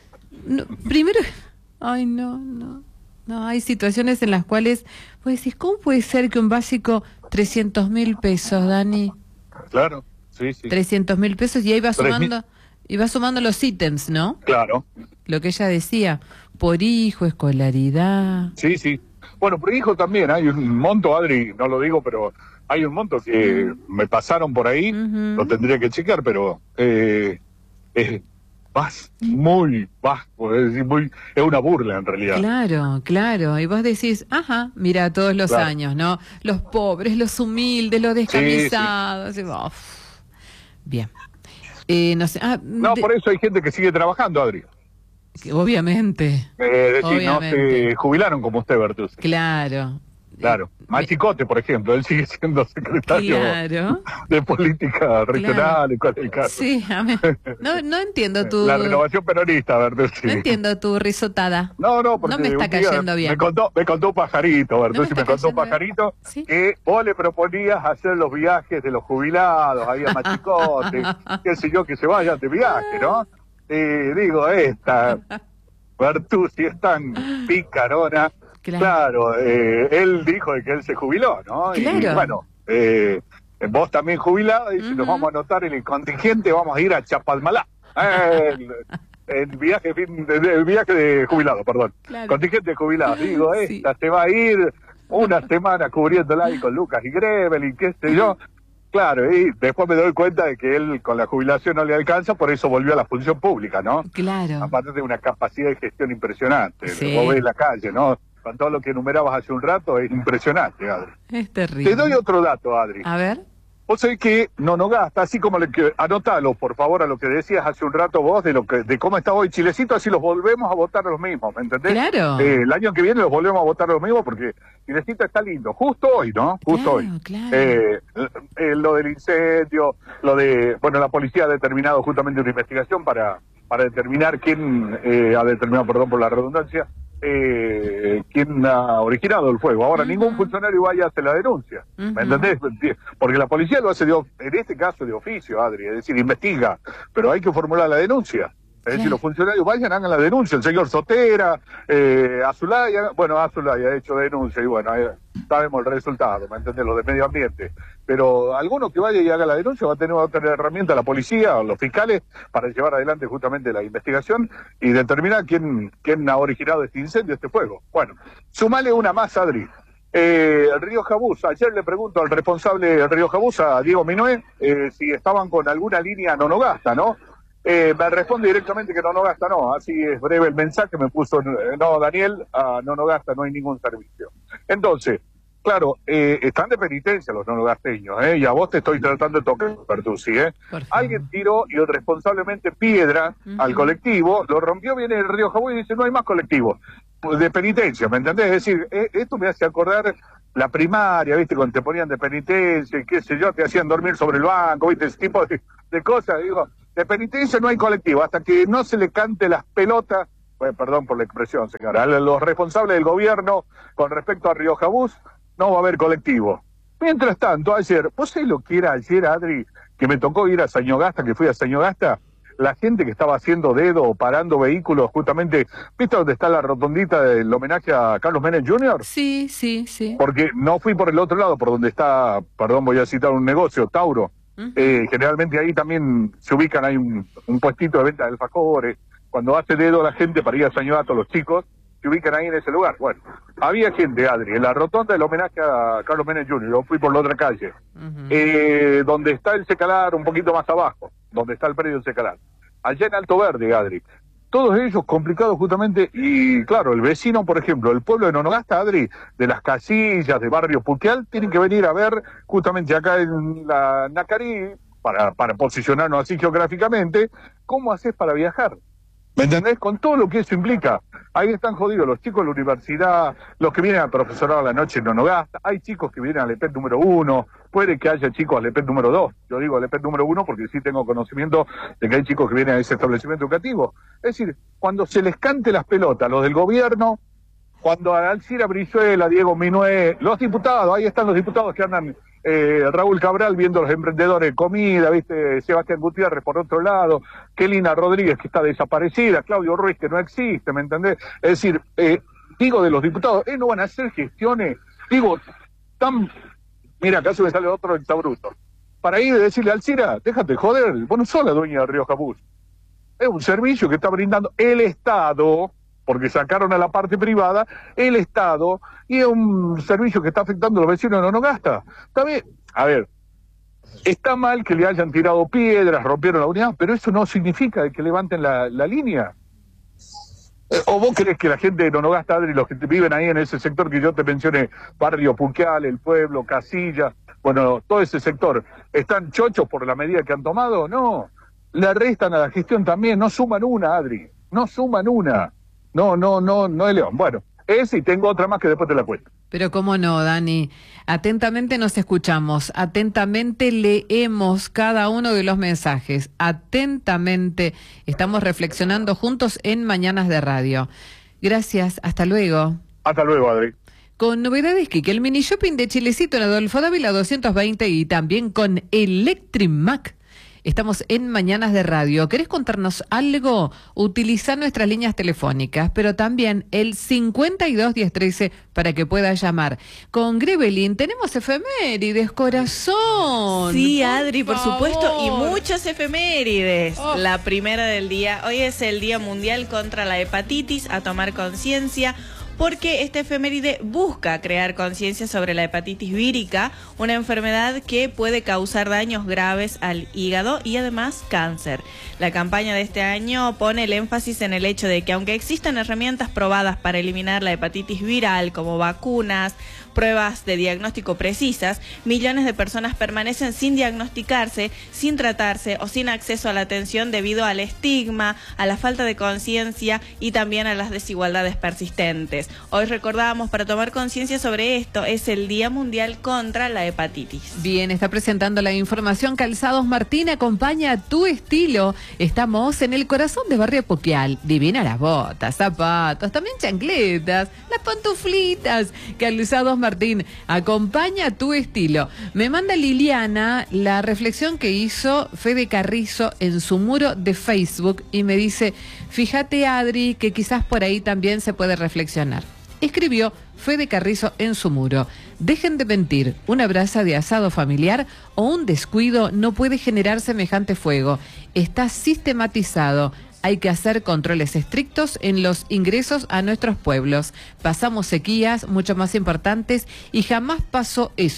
no, primero... Ay, no, no. No, hay situaciones en las cuales vos decís, ¿cómo puede ser que un básico trescientos mil pesos, Dani? Claro, sí, sí. trescientos mil pesos y ahí va Tres mil. sumando, y va sumando los ítems, ¿no? Claro, Lo que ella decía, por hijo, escolaridad. sí, sí. Bueno, por hijo también hay un monto, Adri, no lo digo, pero hay un monto que me pasaron por ahí, Ujú. lo tendría que checar, pero eh, es vas, muy bajo, es decir, muy, es una burla en realidad. Claro, claro. Y vos decís, ajá, mira, todos los Claro. años, ¿no? Los pobres, los humildes, los descamisados. y, uf. Bien. Eh, no sé. Ah, No, de- por eso hay gente que sigue trabajando, Adri. que obviamente. Eh, es decir, no Obviamente. se jubilaron como usted, Bertus. Claro. Claro. Machicote, por ejemplo, él sigue siendo secretario Claro. de política regional, ¿cuál es el caso? Sí, a mí- no, no entiendo tu... La renovación peronista, Bertus. No entiendo tu risotada. No, no, porque No me está un día cayendo bien. Me contó, me contó un pajarito, Bertus, No me me, está contó un cayendo pajarito bien. Sí. que vos le proponías hacer los viajes de los jubilados, había machicote, qué sé yo, que se vayan de viaje, ¿no? Y digo, esta Bertus, si es tan picarona, Claro. claro, eh, él dijo de que él se jubiló, ¿no? Y Claro. bueno, eh, vos también jubilado, y si nos Ujú. vamos a anotar en el contingente, vamos a ir a Chapalmalá. Eh, el, el viaje fin de, de- el viaje de jubilado, perdón. Claro. Contingente de jubilados. Digo, Sí. esta se va a ir una semana cubriéndola ahí con Lucas y Grevel y qué sé yo. Claro, y después me doy cuenta de que él con la jubilación no le alcanza, por eso volvió a la función pública, ¿no? Claro. Aparte de una capacidad de gestión impresionante. Sí. Vos ves la calle, ¿no? Con todo lo que enumerabas hace un rato, es impresionante, Adri. Es terrible. Te doy otro dato, Adri. A ver. Vos sabés que Nonogasta, así como le que, anótalo, por favor, a lo que decías hace un rato vos, de lo que de cómo está hoy Chilecito, así los volvemos a votar los mismos, ¿me entendés? Claro. Eh, el año que viene los volvemos a votar los mismos porque Chilecito está lindo, justo hoy, ¿no? Justo Claro, hoy. claro. Eh, eh, lo del incendio, lo de, bueno, la policía ha determinado justamente una investigación para, para determinar quién, eh, ha determinado, perdón por la redundancia, eh, quién ha originado el fuego. Ahora, Ujú. ningún funcionario vaya a hacer la denuncia, Ujú. ¿me entendés? Porque la policía lo hace, de, of- en este caso, de oficio, Adri, es decir, investiga, pero hay que formular la denuncia. Es decir, Claro. los funcionarios vayan, hagan la denuncia. El señor Sotera, eh, Azulaya, bueno, Azulaya ha hecho denuncia y bueno, eh, sabemos el resultado, ¿me entendés? Lo de medio ambiente. Pero alguno que vaya y haga la denuncia va a tener otra herramienta, la policía o los fiscales, para llevar adelante justamente la investigación y determinar quién, quién ha originado este incendio, este fuego. Bueno, sumale una más, Adri. Eh, el Río Jabusa, ayer le pregunto al responsable del Río Jabusa, a Diego Minué, eh, si estaban con alguna línea Nonogasta, ¿no? Eh, me responde directamente que Nonogasta no, así es breve el mensaje, me puso, eh, no, Daniel, a Nonogasta no hay ningún servicio. Entonces, claro, eh, están de penitencia los nonogasteños, ¿eh? Y a vos te estoy tratando de tocar, Bertuzzi, ¿eh? Alguien tiró irresponsablemente piedra uh-huh. al colectivo, lo rompió, viene el Río Jabú y dice, no hay más colectivos de penitencia, ¿me entendés? Es decir, eh, esto me hace acordar la primaria, ¿viste? Cuando te ponían de penitencia y qué sé yo, te hacían dormir sobre el banco, ¿viste? Ese tipo de, de cosas, digo, de penitencia no hay colectivo, hasta que no se le cante las pelotas, bueno, perdón por la expresión, señora, a los responsables del gobierno con respecto a Río Jabú, no va a haber colectivo. Mientras tanto, ayer, ¿vos sabés lo que era ayer, Adri, que me tocó ir a Sañogasta, que fui a Sañogasta? La gente que estaba haciendo dedo o parando vehículos, justamente, ¿viste dónde está la rotondita del homenaje a Carlos Menem junior? Sí, sí, sí. Porque no fui por el otro lado, por donde está, perdón, voy a citar un negocio, Tauro. Uh-huh. Eh, generalmente ahí también se ubican, hay un, un puestito de venta de alfajores. Cuando hace dedo la gente para ir a Sañogasta, los chicos, se ubican ahí en ese lugar. Bueno, había gente, Adri, en la rotonda del homenaje a Carlos Menem junior, yo fui por la otra calle, uh-huh. eh, donde está el Secalar, un poquito más abajo, donde está el predio del Secalar. Allá en Alto Verde, Adri. Todos ellos complicados justamente, y claro, el vecino, por ejemplo, el pueblo de Nonogasta, Adri, de las Casillas, de Barrio Puteal, tienen que venir a ver justamente acá en la Nacarí, para, para posicionarnos así geográficamente, cómo haces para viajar. ¿Me entendés? Con todo lo que eso implica. Ahí están jodidos los chicos de la universidad, los que vienen al profesorado a la noche en Nonogasta, hay chicos que vienen al E P E T número uno, puede que haya chicos al E P E T número dos, yo digo al E P E T número uno porque sí tengo conocimiento de que hay chicos que vienen a ese establecimiento educativo. Es decir, cuando se les cante las pelotas, los del gobierno, cuando a Alcira Brizuela, Diego Minué, los diputados, ahí están los diputados que andan, eh, Raúl Cabral viendo los emprendedores de comida, viste, Sebastián Gutiérrez por otro lado, Kelina Rodríguez que está desaparecida, Claudio Ruiz que no existe, ¿me entendés? Es decir, eh, digo de los diputados, eh, no van a hacer gestiones, digo, tan, mira, acá se me sale otro exabruto, para ir a decirle a Alcira, déjate joder, vos no sos la dueña de Río Jabú, es un servicio que está brindando el Estado, porque sacaron a la parte privada, el Estado, y es un servicio que está afectando a los vecinos de Nonogasta. Está bien, a ver, está mal que le hayan tirado piedras, rompieron la unidad, pero eso no significa que levanten la, la línea. ¿O vos crees que la gente de Nonogasta, Adri, los que viven ahí en ese sector que yo te mencioné, Barrio Puquial, El Pueblo, Casilla, bueno, todo ese sector, están chochos por la medida que han tomado? No, le restan a la gestión también, no suman una, Adri, no suman una. No, no, no, no es León. Bueno, ese y tengo otra más que después te la cuento. Pero cómo no, Dani. Atentamente nos escuchamos, atentamente leemos cada uno de los mensajes, atentamente estamos reflexionando juntos en Mañanas de Radio. Gracias, hasta luego. Hasta luego, Adri. Con novedades que el mini shopping de Chilecito en Adolfo Dávila doscientos veinte y también con Electrimac. Estamos en Mañanas de Radio. ¿Querés contarnos algo? Utiliza nuestras líneas telefónicas, pero también el cincuenta y dos diez trece para que puedas llamar. Con Grevelin tenemos efemérides, corazón. Sí, Adri, por, por supuesto, y favor. muchas efemérides. Oh. La primera del día. Hoy es el Día Mundial contra la Hepatitis, a tomar conciencia, porque este efeméride busca crear conciencia sobre la hepatitis vírica, una enfermedad que puede causar daños graves al hígado y además cáncer. La campaña de este año pone el énfasis en el hecho de que aunque existan herramientas probadas para eliminar la hepatitis viral como vacunas, pruebas de diagnóstico precisas, millones de personas permanecen sin diagnosticarse, sin tratarse o sin acceso a la atención debido al estigma, a la falta de conciencia y también a las desigualdades persistentes. Hoy recordábamos, para tomar conciencia sobre esto, es el Día Mundial contra la Hepatitis. Bien, está presentando la información Calzados Martín, acompaña a tu estilo. Estamos en el corazón de Barrio Puquial. Divina las botas, zapatos, también chancletas, las pantuflitas. Calzados Martín. Martín, acompaña tu estilo. Me manda Liliana la reflexión que hizo Fede Carrizo en su muro de Facebook y me dice, fíjate, Adri, que quizás por ahí también se puede reflexionar. Escribió Fede Carrizo en su muro. Dejen de mentir, una brasa de asado familiar o un descuido no puede generar semejante fuego. Está sistematizado. Hay que hacer controles estrictos en los ingresos a nuestros pueblos. Pasamos sequías mucho más importantes y jamás pasó eso.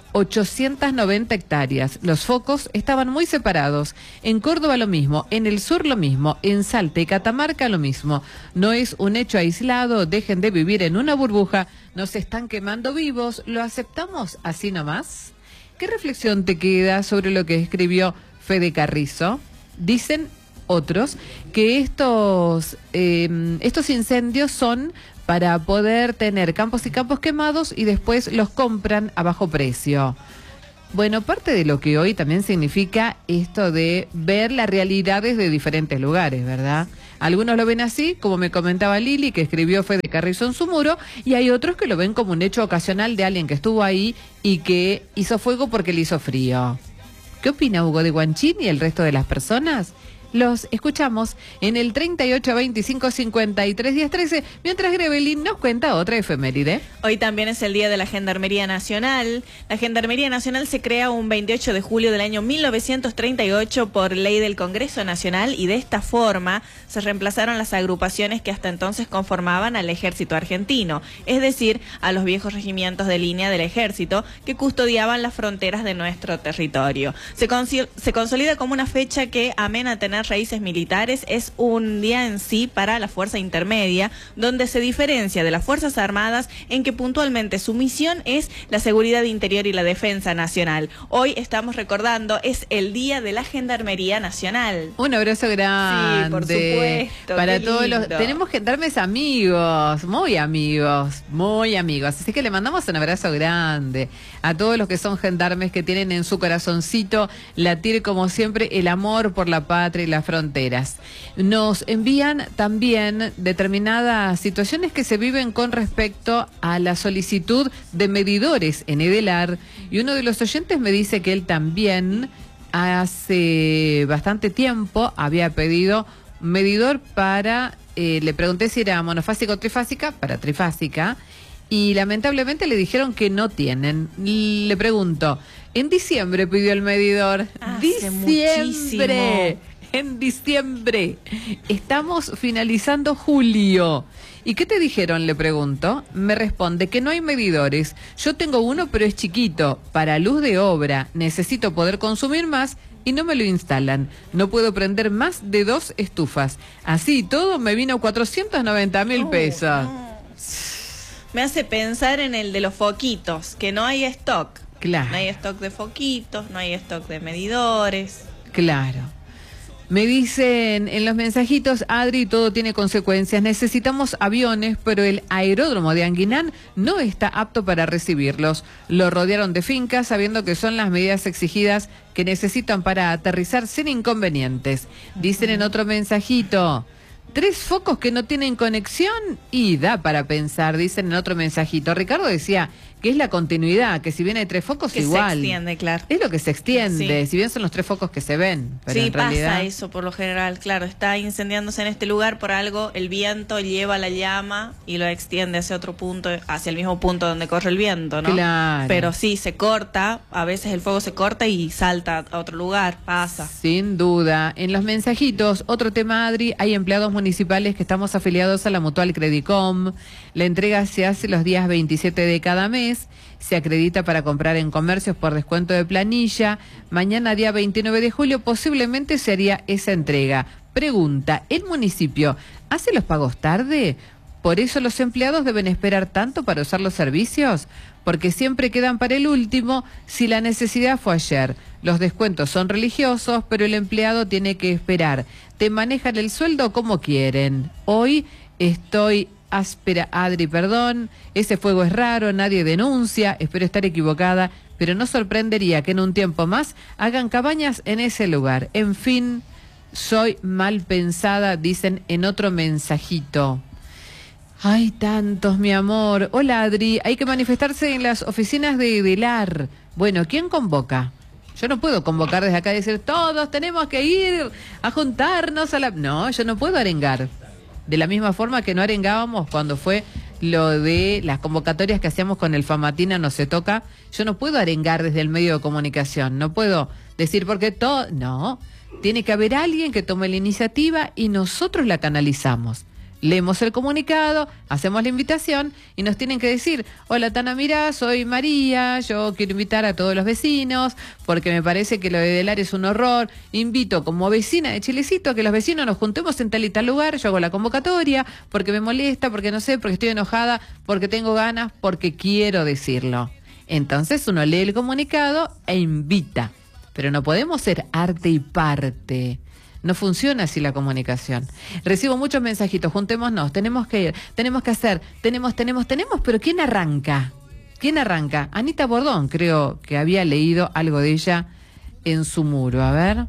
ochocientas noventa hectáreas. Los focos estaban muy separados. En Córdoba lo mismo, en el sur lo mismo, en Salta y Catamarca lo mismo. No es un hecho aislado, dejen de vivir en una burbuja, nos están quemando vivos, ¿lo aceptamos así nomás? ¿Qué reflexión te queda sobre lo que escribió Fede Carrizo? Dicen otros que estos, eh, estos incendios son para poder tener campos y campos quemados y después los compran a bajo precio. Bueno, parte de lo que hoy también significa esto de ver las realidades de diferentes lugares, ¿verdad? Algunos lo ven así, como me comentaba Lili, que escribió Fede Carrizo en su muro, y hay otros que lo ven como un hecho ocasional de alguien que estuvo ahí y que hizo fuego porque le hizo frío. ¿Qué opina Hugo de Guanchín y el resto de las personas? Los escuchamos en el treinta y ocho veinticinco cincuenta y tres diez trece, mientras Grevelin nos cuenta otra efeméride. Hoy también es el Día de la Gendarmería Nacional. La Gendarmería Nacional se crea un veintiocho de julio del año mil novecientos treinta y ocho por ley del Congreso Nacional y de esta forma se reemplazaron las agrupaciones que hasta entonces conformaban al ejército argentino, es decir, a los viejos regimientos de línea del ejército que custodiaban las fronteras de nuestro territorio. Se, se consolida como una fecha que, amén a tener raíces militares, es un día en sí para la fuerza intermedia, donde se diferencia de las Fuerzas Armadas en que puntualmente su misión es la seguridad interior y la defensa nacional. Hoy estamos recordando, es el Día de la Gendarmería Nacional. Un abrazo grande. Sí, por supuesto. Para qué todos lindo. los, tenemos gendarmes amigos, muy amigos, muy amigos. Así que le mandamos un abrazo grande a todos los que son gendarmes, que tienen en su corazoncito latir como siempre el amor por la patria y las fronteras. Nos envían también determinadas situaciones que se viven con respecto a la solicitud de medidores en Edelar, y uno de los oyentes me dice que él también hace bastante tiempo había pedido medidor para, eh, le pregunté si era monofásica o trifásica, para trifásica, y lamentablemente le dijeron que no tienen. Le pregunto, en diciembre pidió el medidor. Hace Diciembre. muchísimo. En diciembre. Estamos finalizando julio. ¿Y qué te dijeron? Le pregunto. Me responde que no hay medidores. Yo tengo uno, pero es chiquito. Para luz de obra. Necesito poder consumir más y no me lo instalan. No puedo prender más de dos estufas. Así todo me vino cuatrocientos noventa mil pesos. Oh, no. Me hace pensar en el de los foquitos, que no hay stock. Claro. No hay stock de foquitos, no hay stock de medidores. Claro. Me dicen en los mensajitos, Adri, todo tiene consecuencias. Necesitamos aviones, pero el aeródromo de Anguinán no está apto para recibirlos. Lo rodearon de fincas, sabiendo que son las medidas exigidas que necesitan para aterrizar sin inconvenientes. Dicen en otro mensajito, tres focos que no tienen conexión y da para pensar, dicen en otro mensajito. Ricardo decía que es la continuidad, que si bien hay tres focos, que igual. se extiende, claro. Es lo que se extiende, Sí. si bien son los tres focos que se ven. Pero sí, en realidad... pasa eso por lo general, claro. Está incendiándose en este lugar por algo, el viento lleva la llama y lo extiende hacia otro punto, hacia el mismo punto donde corre el viento, ¿no? Claro. Pero sí, se corta, a veces el fuego se corta y salta a otro lugar, pasa. Sin duda. En los mensajitos, otro tema, Adri, hay empleados municipales que estamos afiliados a la Mutual Credicom. La entrega se hace los días veintisiete de cada mes. Se acredita para comprar en comercios por descuento de planilla. Mañana, día veintinueve de julio, posiblemente se haría esa entrega. Pregunta, ¿el municipio hace los pagos tarde? ¿Por eso los empleados deben esperar tanto para usar los servicios? Porque siempre quedan para el último si la necesidad fue ayer. Los descuentos son religiosos, pero el empleado tiene que esperar. Te manejan el sueldo como quieren. Hoy estoy... áspera, Adri, perdón, ese fuego es raro, nadie denuncia, espero estar equivocada, pero no sorprendería que en un tiempo más hagan cabañas en ese lugar. En fin, soy mal pensada, dicen en otro mensajito. Hay tantos, mi amor. Hola, Adri, hay que manifestarse en las oficinas de Edelar. Bueno, ¿quién convoca? Yo no puedo convocar desde acá y decir, todos tenemos que ir a juntarnos a la... No, yo no puedo arengar. De la misma forma que no arengábamos cuando fue lo de las convocatorias que hacíamos con el Famatina No Se Toca, yo no puedo arengar desde el medio de comunicación, no puedo decir porque todo... No, tiene que haber alguien que tome la iniciativa y nosotros la canalizamos. Leemos el comunicado, hacemos la invitación y nos tienen que decir, hola Tana, mira, soy María, yo quiero invitar a todos los vecinos porque me parece que lo de Delar es un horror, invito como vecina de Chilecito a que los vecinos nos juntemos en tal y tal lugar, yo hago la convocatoria porque me molesta, porque no sé, porque estoy enojada, porque tengo ganas, porque quiero decirlo. Entonces uno lee el comunicado e invita, pero no podemos ser arte y parte. No funciona así la comunicación. Recibo muchos mensajitos, juntémonos, tenemos que ir, tenemos que hacer, tenemos, tenemos, tenemos, pero ¿quién arranca? ¿Quién arranca? Anita Bordón, creo que había leído algo de ella en su muro. A ver.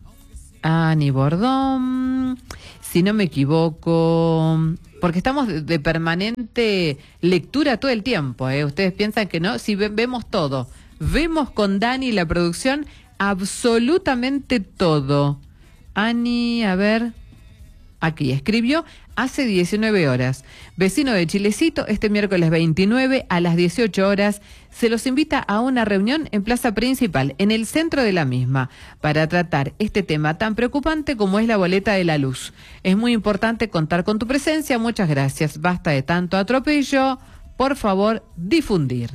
Ani Bordón, si no me equivoco, porque estamos de, de permanente lectura todo el tiempo, ¿eh? Ustedes piensan que no, si ve, vemos todo. Vemos con Dani la producción absolutamente todo. Ani, a ver, aquí escribió, hace diecinueve horas. Vecino de Chilecito, este miércoles veintinueve a las dieciocho horas, se los invita a una reunión en Plaza Principal, en el centro de la misma, para tratar este tema tan preocupante como es la boleta de la luz. Es muy importante contar con tu presencia, muchas gracias. Basta de tanto atropello, por favor, difundir.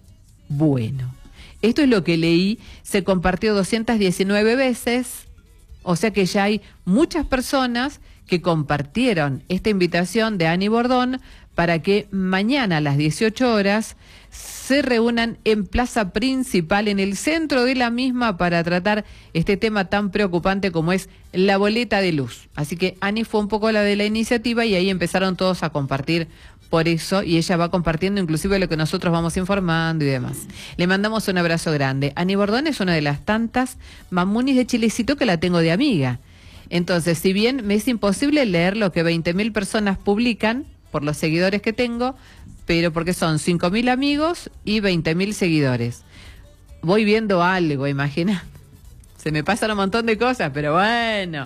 Bueno, esto es lo que leí, se compartió doscientas diecinueve veces. O sea que ya hay muchas personas que compartieron esta invitación de Ani Bordón para que mañana a las dieciocho horas se reúnan en Plaza Principal, en el centro de la misma, para tratar este tema tan preocupante como es la boleta de luz. Así que Ani fue un poco la de la iniciativa y ahí empezaron todos a compartir por eso, y ella va compartiendo inclusive lo que nosotros vamos informando y demás. Le mandamos un abrazo grande. Ani Bordón es una de las tantas mamunis de Chilecito que la tengo de amiga. Entonces, si bien me es imposible leer lo que veinte mil personas publican, por los seguidores que tengo, pero porque son cinco mil amigos y veinte mil seguidores. Voy viendo algo, imagina. Se me pasan un montón de cosas, pero bueno,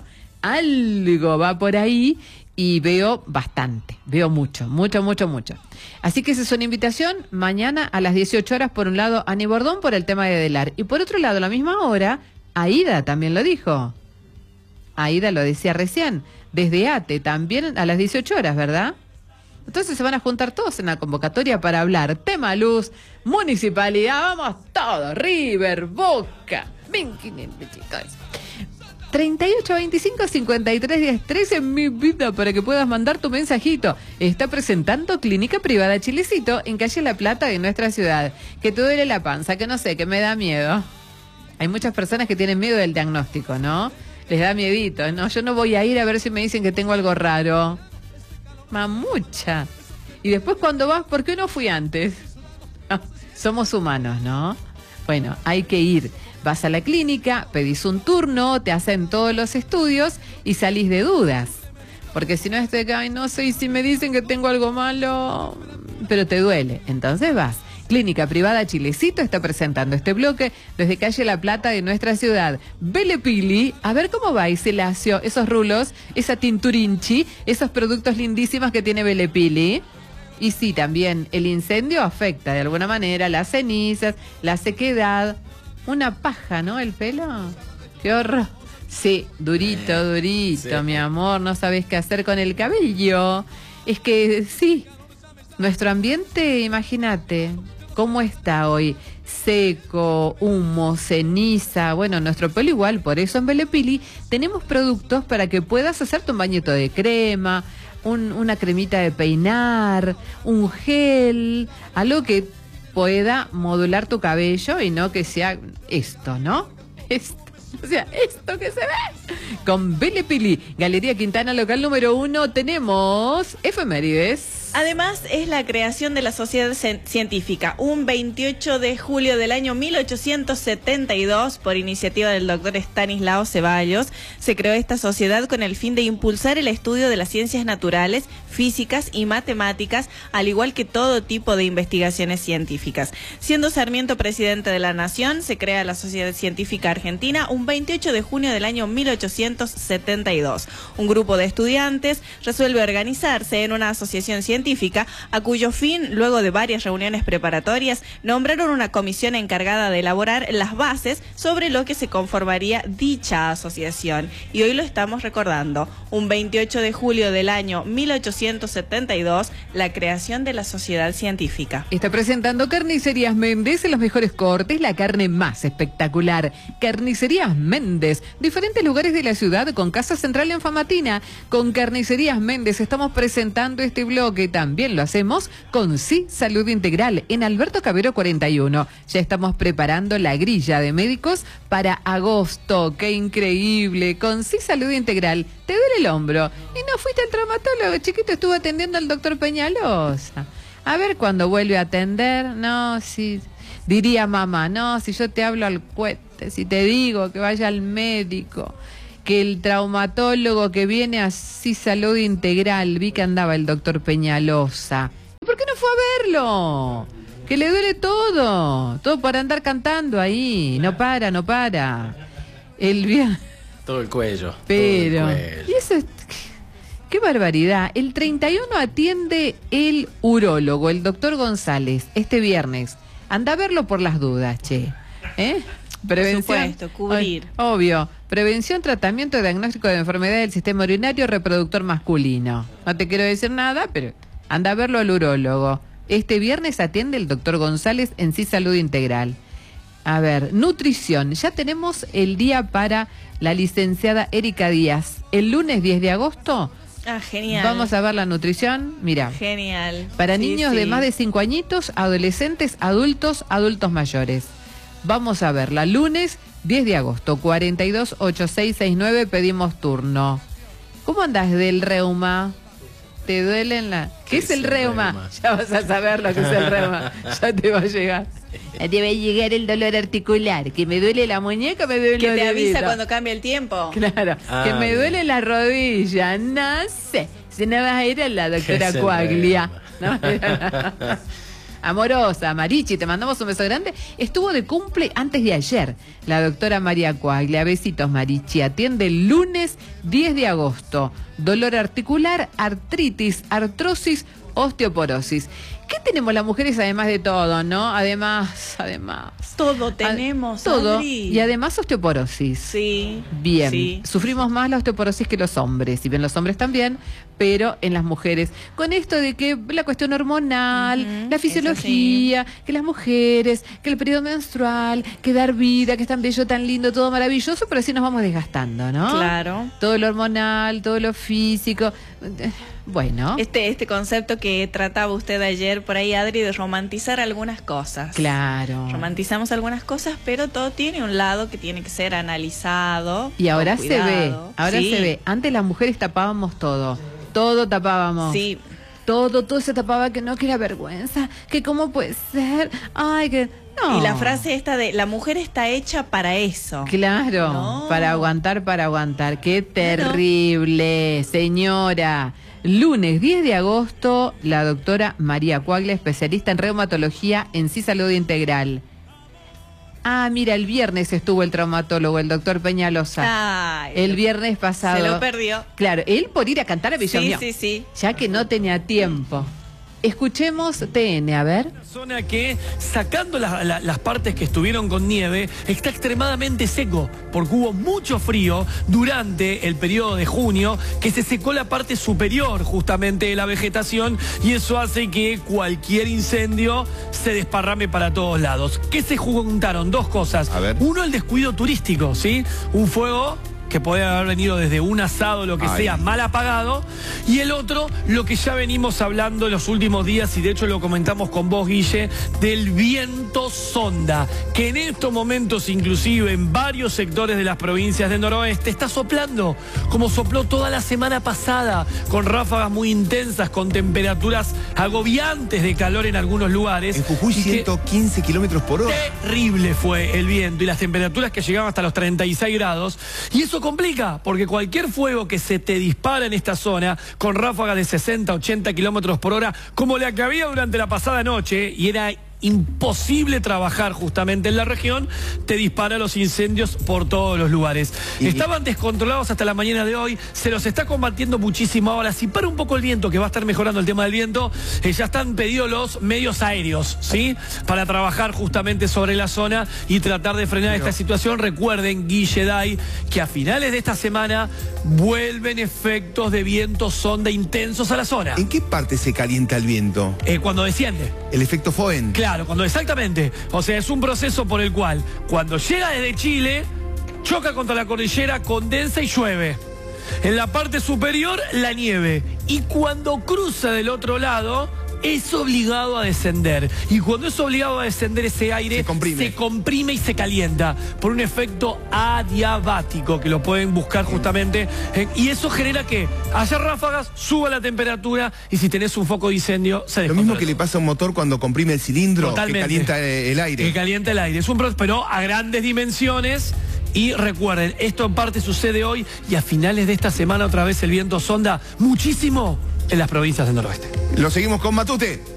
algo va por ahí. Y veo bastante, veo mucho, mucho, mucho, mucho. Así que esa es una invitación, mañana a las dieciocho horas, por un lado, Ani Bordón por el tema de Delar. Y por otro lado, a la misma hora, Aida también lo dijo. Aida lo decía recién, desde ATE, también a las dieciocho horas, ¿verdad? Entonces se van a juntar todos en la convocatoria para hablar tema luz, municipalidad, vamos todos, River, Boca, treinta y ocho, veinticinco, cincuenta y tres, diez, trece en mi vida para que puedas mandar tu mensajito. Está presentando Clínica Privada Chilecito en calle La Plata de nuestra ciudad. Que te duele la panza, que no sé, que me da miedo. Hay muchas personas que tienen miedo del diagnóstico, ¿no? Les da miedito, ¿no? Yo no voy a ir a ver si me dicen que tengo algo raro. Mamucha. Y después cuando vas, ¿por qué no fui antes? Somos humanos, ¿no? Bueno, hay que ir. Vas a la clínica, pedís un turno, te hacen todos los estudios y salís de dudas. Porque si no es de que, ay, no sé, y si me dicen que tengo algo malo, pero te duele. Entonces vas. Clínica Privada Chilecito está presentando este bloque desde calle La Plata de nuestra ciudad. Belepili, a ver cómo va ese lacio, esos rulos, esa tinturinchi, esos productos lindísimos que tiene Belepili. Y sí, también el incendio afecta de alguna manera las cenizas, la sequedad. Una paja, ¿no? El pelo. Qué horror. Sí, durito, durito, sí. Mi amor. No sabés qué hacer con el cabello. Es que sí, nuestro ambiente, imagínate, ¿cómo está hoy? Seco, humo, ceniza. Bueno, nuestro pelo igual. Por eso en Belepili tenemos productos para que puedas hacerte un bañito de crema, un, una cremita de peinar, un gel, algo que pueda modular tu cabello y no que sea esto, ¿no? Esto, o sea, esto que se ve. Con Belepili, Galería Quintana, local número uno, tenemos efemérides. Además, es la creación de la Sociedad Científica. Un veintiocho de julio del año mil ochocientos setenta y dos, por iniciativa del doctor Estanislao Ceballos, se creó esta sociedad con el fin de impulsar el estudio de las ciencias naturales, físicas y matemáticas, al igual que todo tipo de investigaciones científicas. Siendo Sarmiento presidente de la Nación, se crea la Sociedad Científica Argentina un veintiocho de junio del año mil ochocientos setenta y dos. Un grupo de estudiantes resuelve organizarse en una asociación científica Científica, a cuyo fin, luego de varias reuniones preparatorias, nombraron una comisión encargada de elaborar las bases sobre lo que se conformaría dicha asociación. Y hoy lo estamos recordando, un veintiocho de julio del año mil ochocientos setenta y dos, la creación de la Sociedad Científica. Está presentando Carnicerías Méndez en los mejores cortes, la carne más espectacular. Carnicerías Méndez, diferentes lugares de la ciudad con casa central en Famatina. Con Carnicerías Méndez estamos presentando este bloque. También lo hacemos con Sí Salud Integral en Alberto Cabero cuarenta y uno. Ya estamos preparando la grilla de médicos para agosto. ¡Qué increíble! Con Sí Salud Integral. ¿Te duele el hombro? Y no fuiste al traumatólogo, chiquito, estuvo atendiendo al doctor Peñalosa. A ver cuando vuelve a atender. No, si diría mamá, no, si yo te hablo al cuete, si te digo que vaya al médico, que el traumatólogo que viene a Sí Salud Integral, vi que andaba el doctor Peñalosa. ¿Por qué no fue a verlo? Que le duele todo, todo para andar cantando ahí, no para, no para. El bien. Todo el cuello. Pero, todo el cuello. Y eso es, qué barbaridad. El treinta y uno atiende el urólogo, el doctor González, este viernes. Anda a verlo por las dudas, che. ¿Eh? Prevención. Por supuesto, cubrir. Obvio. Prevención, tratamiento, diagnóstico de enfermedades del sistema urinario reproductor masculino. No te quiero decir nada, pero anda a verlo al urólogo. Este viernes atiende el doctor González en Sí Salud Integral. A ver, nutrición. Ya tenemos el día para la licenciada Erika Díaz. El lunes diez de agosto. Ah, genial. Vamos a ver la nutrición. Mira. Genial. Para sí, niños sí. de más de cinco añitos, adolescentes, adultos, adultos mayores. Vamos a verla. Lunes diez de agosto, cuarenta y dos, ochenta y seis sesenta y nueve, pedimos turno. ¿Cómo andás del reuma? ¿Te duele en la...? ¿Qué, ¿Qué es el reuma? reuma? Ya vas a saber lo que es el reuma. Ya te va a llegar. Ya te va a llegar el dolor articular. Que me duele la muñeca, me duele que la te avisa dedito. Cuando cambia el tiempo. Claro. Ah, que me bien. duele la rodilla. No sé. Si no vas a ir a la doctora Cuaglia. No, amorosa, Marichi, te mandamos un beso grande. Estuvo de cumple antes de ayer la doctora María Cuaglia. Besitos, Marichi. Atiende el lunes diez de agosto. Dolor articular, artritis, artrosis, osteoporosis. ¿Qué tenemos las mujeres además de todo, no? Además, además. Todo tenemos, Todo. Adri. Y además osteoporosis. Sí. Bien. Sí. Sufrimos más la osteoporosis que los hombres. Si bien los hombres también, pero en las mujeres. Con esto de que la cuestión hormonal, Uh-huh, la fisiología, sí. Que las mujeres, que el periodo menstrual, que dar vida, que es tan bello, tan lindo, todo maravilloso, pero así nos vamos desgastando, ¿no? Claro. Todo lo hormonal, todo lo físico. Bueno. Este, este concepto que trataba usted ayer por ahí, Adri, de romantizar algunas cosas. Claro. Romantizamos algunas cosas, pero todo tiene un lado que tiene que ser analizado. Y ahora con se ve, cuidado. ahora Sí. se ve. Antes las mujeres tapábamos todo. Todo tapábamos. Sí. Todo, todo se tapaba, que no, que era vergüenza, que cómo puede ser, ay, que no. Y la frase esta de la mujer está hecha para eso. Claro, No. para aguantar, para aguantar. Qué terrible, señora. Lunes diez de agosto, la doctora María Cuaglia, especialista en reumatología en Sí Salud Integral. Ah, mira, el viernes estuvo el traumatólogo, el doctor Peñalosa. Ay, el viernes pasado. se lo perdió. Claro, él por ir a cantar a Villa Sí, Unión, sí, sí. ya que no tenía tiempo. Escuchemos T N, a ver. Zona que, sacando la- la- las partes que estuvieron con nieve, está extremadamente seco, porque hubo mucho frío durante el periodo de junio, que se secó la parte superior justamente de la vegetación, y eso hace que cualquier incendio se desparrame para todos lados. ¿Qué se juntaron? Dos cosas. A ver. Uno, el descuido turístico, ¿sí? Un fuego que puede haber venido desde un asado, lo que Ay. sea, mal apagado. Y el otro, lo que ya venimos hablando en los últimos días, y de hecho lo comentamos con vos, Guille, del viento sonda, que en estos momentos, inclusive en varios sectores de las provincias del noroeste, está soplando, como sopló toda la semana pasada, con ráfagas muy intensas, con temperaturas agobiantes de calor en algunos lugares. En Jujuy, Y que- ciento quince kilómetros por hora. Terrible fue el viento y las temperaturas que llegaban hasta los treinta y seis grados. Y eso complica, porque cualquier fuego que se te dispara en esta zona, con ráfagas de sesenta, ochenta kilómetros por hora, como la que había durante la pasada noche, y era imposible trabajar justamente en la región, te dispara los incendios por todos los lugares. Y... Estaban descontrolados hasta la mañana de hoy, se los está combatiendo muchísimo ahora. Si para un poco el viento, que va a estar mejorando el tema del viento, eh, ya están pedidos los medios aéreos, ¿sí? Para trabajar justamente sobre la zona y tratar de frenar Pero... esta situación. Recuerden, Guille, Day, que a finales de esta semana vuelven efectos de viento sonda intensos a la zona. ¿En qué parte se calienta el viento? Eh, cuando desciende. El efecto Foehn. Claro, cuando exactamente. O sea, es un proceso por el cual cuando llega desde Chile, choca contra la cordillera, condensa y llueve. En la parte superior, la nieve. Y cuando cruza del otro lado, es obligado a descender. Y cuando es obligado a descender, ese aire se comprime, se comprime y se calienta por un efecto adiabático que lo pueden buscar justamente. Eh, y eso genera que haya ráfagas, suba la temperatura y si tenés un foco de incendio, se descontrola. Lo mismo que le pasa a un motor cuando comprime el cilindro, Totalmente. Que calienta el aire. Que calienta el aire. Es un proceso, pero a grandes dimensiones. Y recuerden, esto en parte sucede hoy y a finales de esta semana otra vez el viento sonda muchísimo en las provincias del noroeste. Lo seguimos con Matute.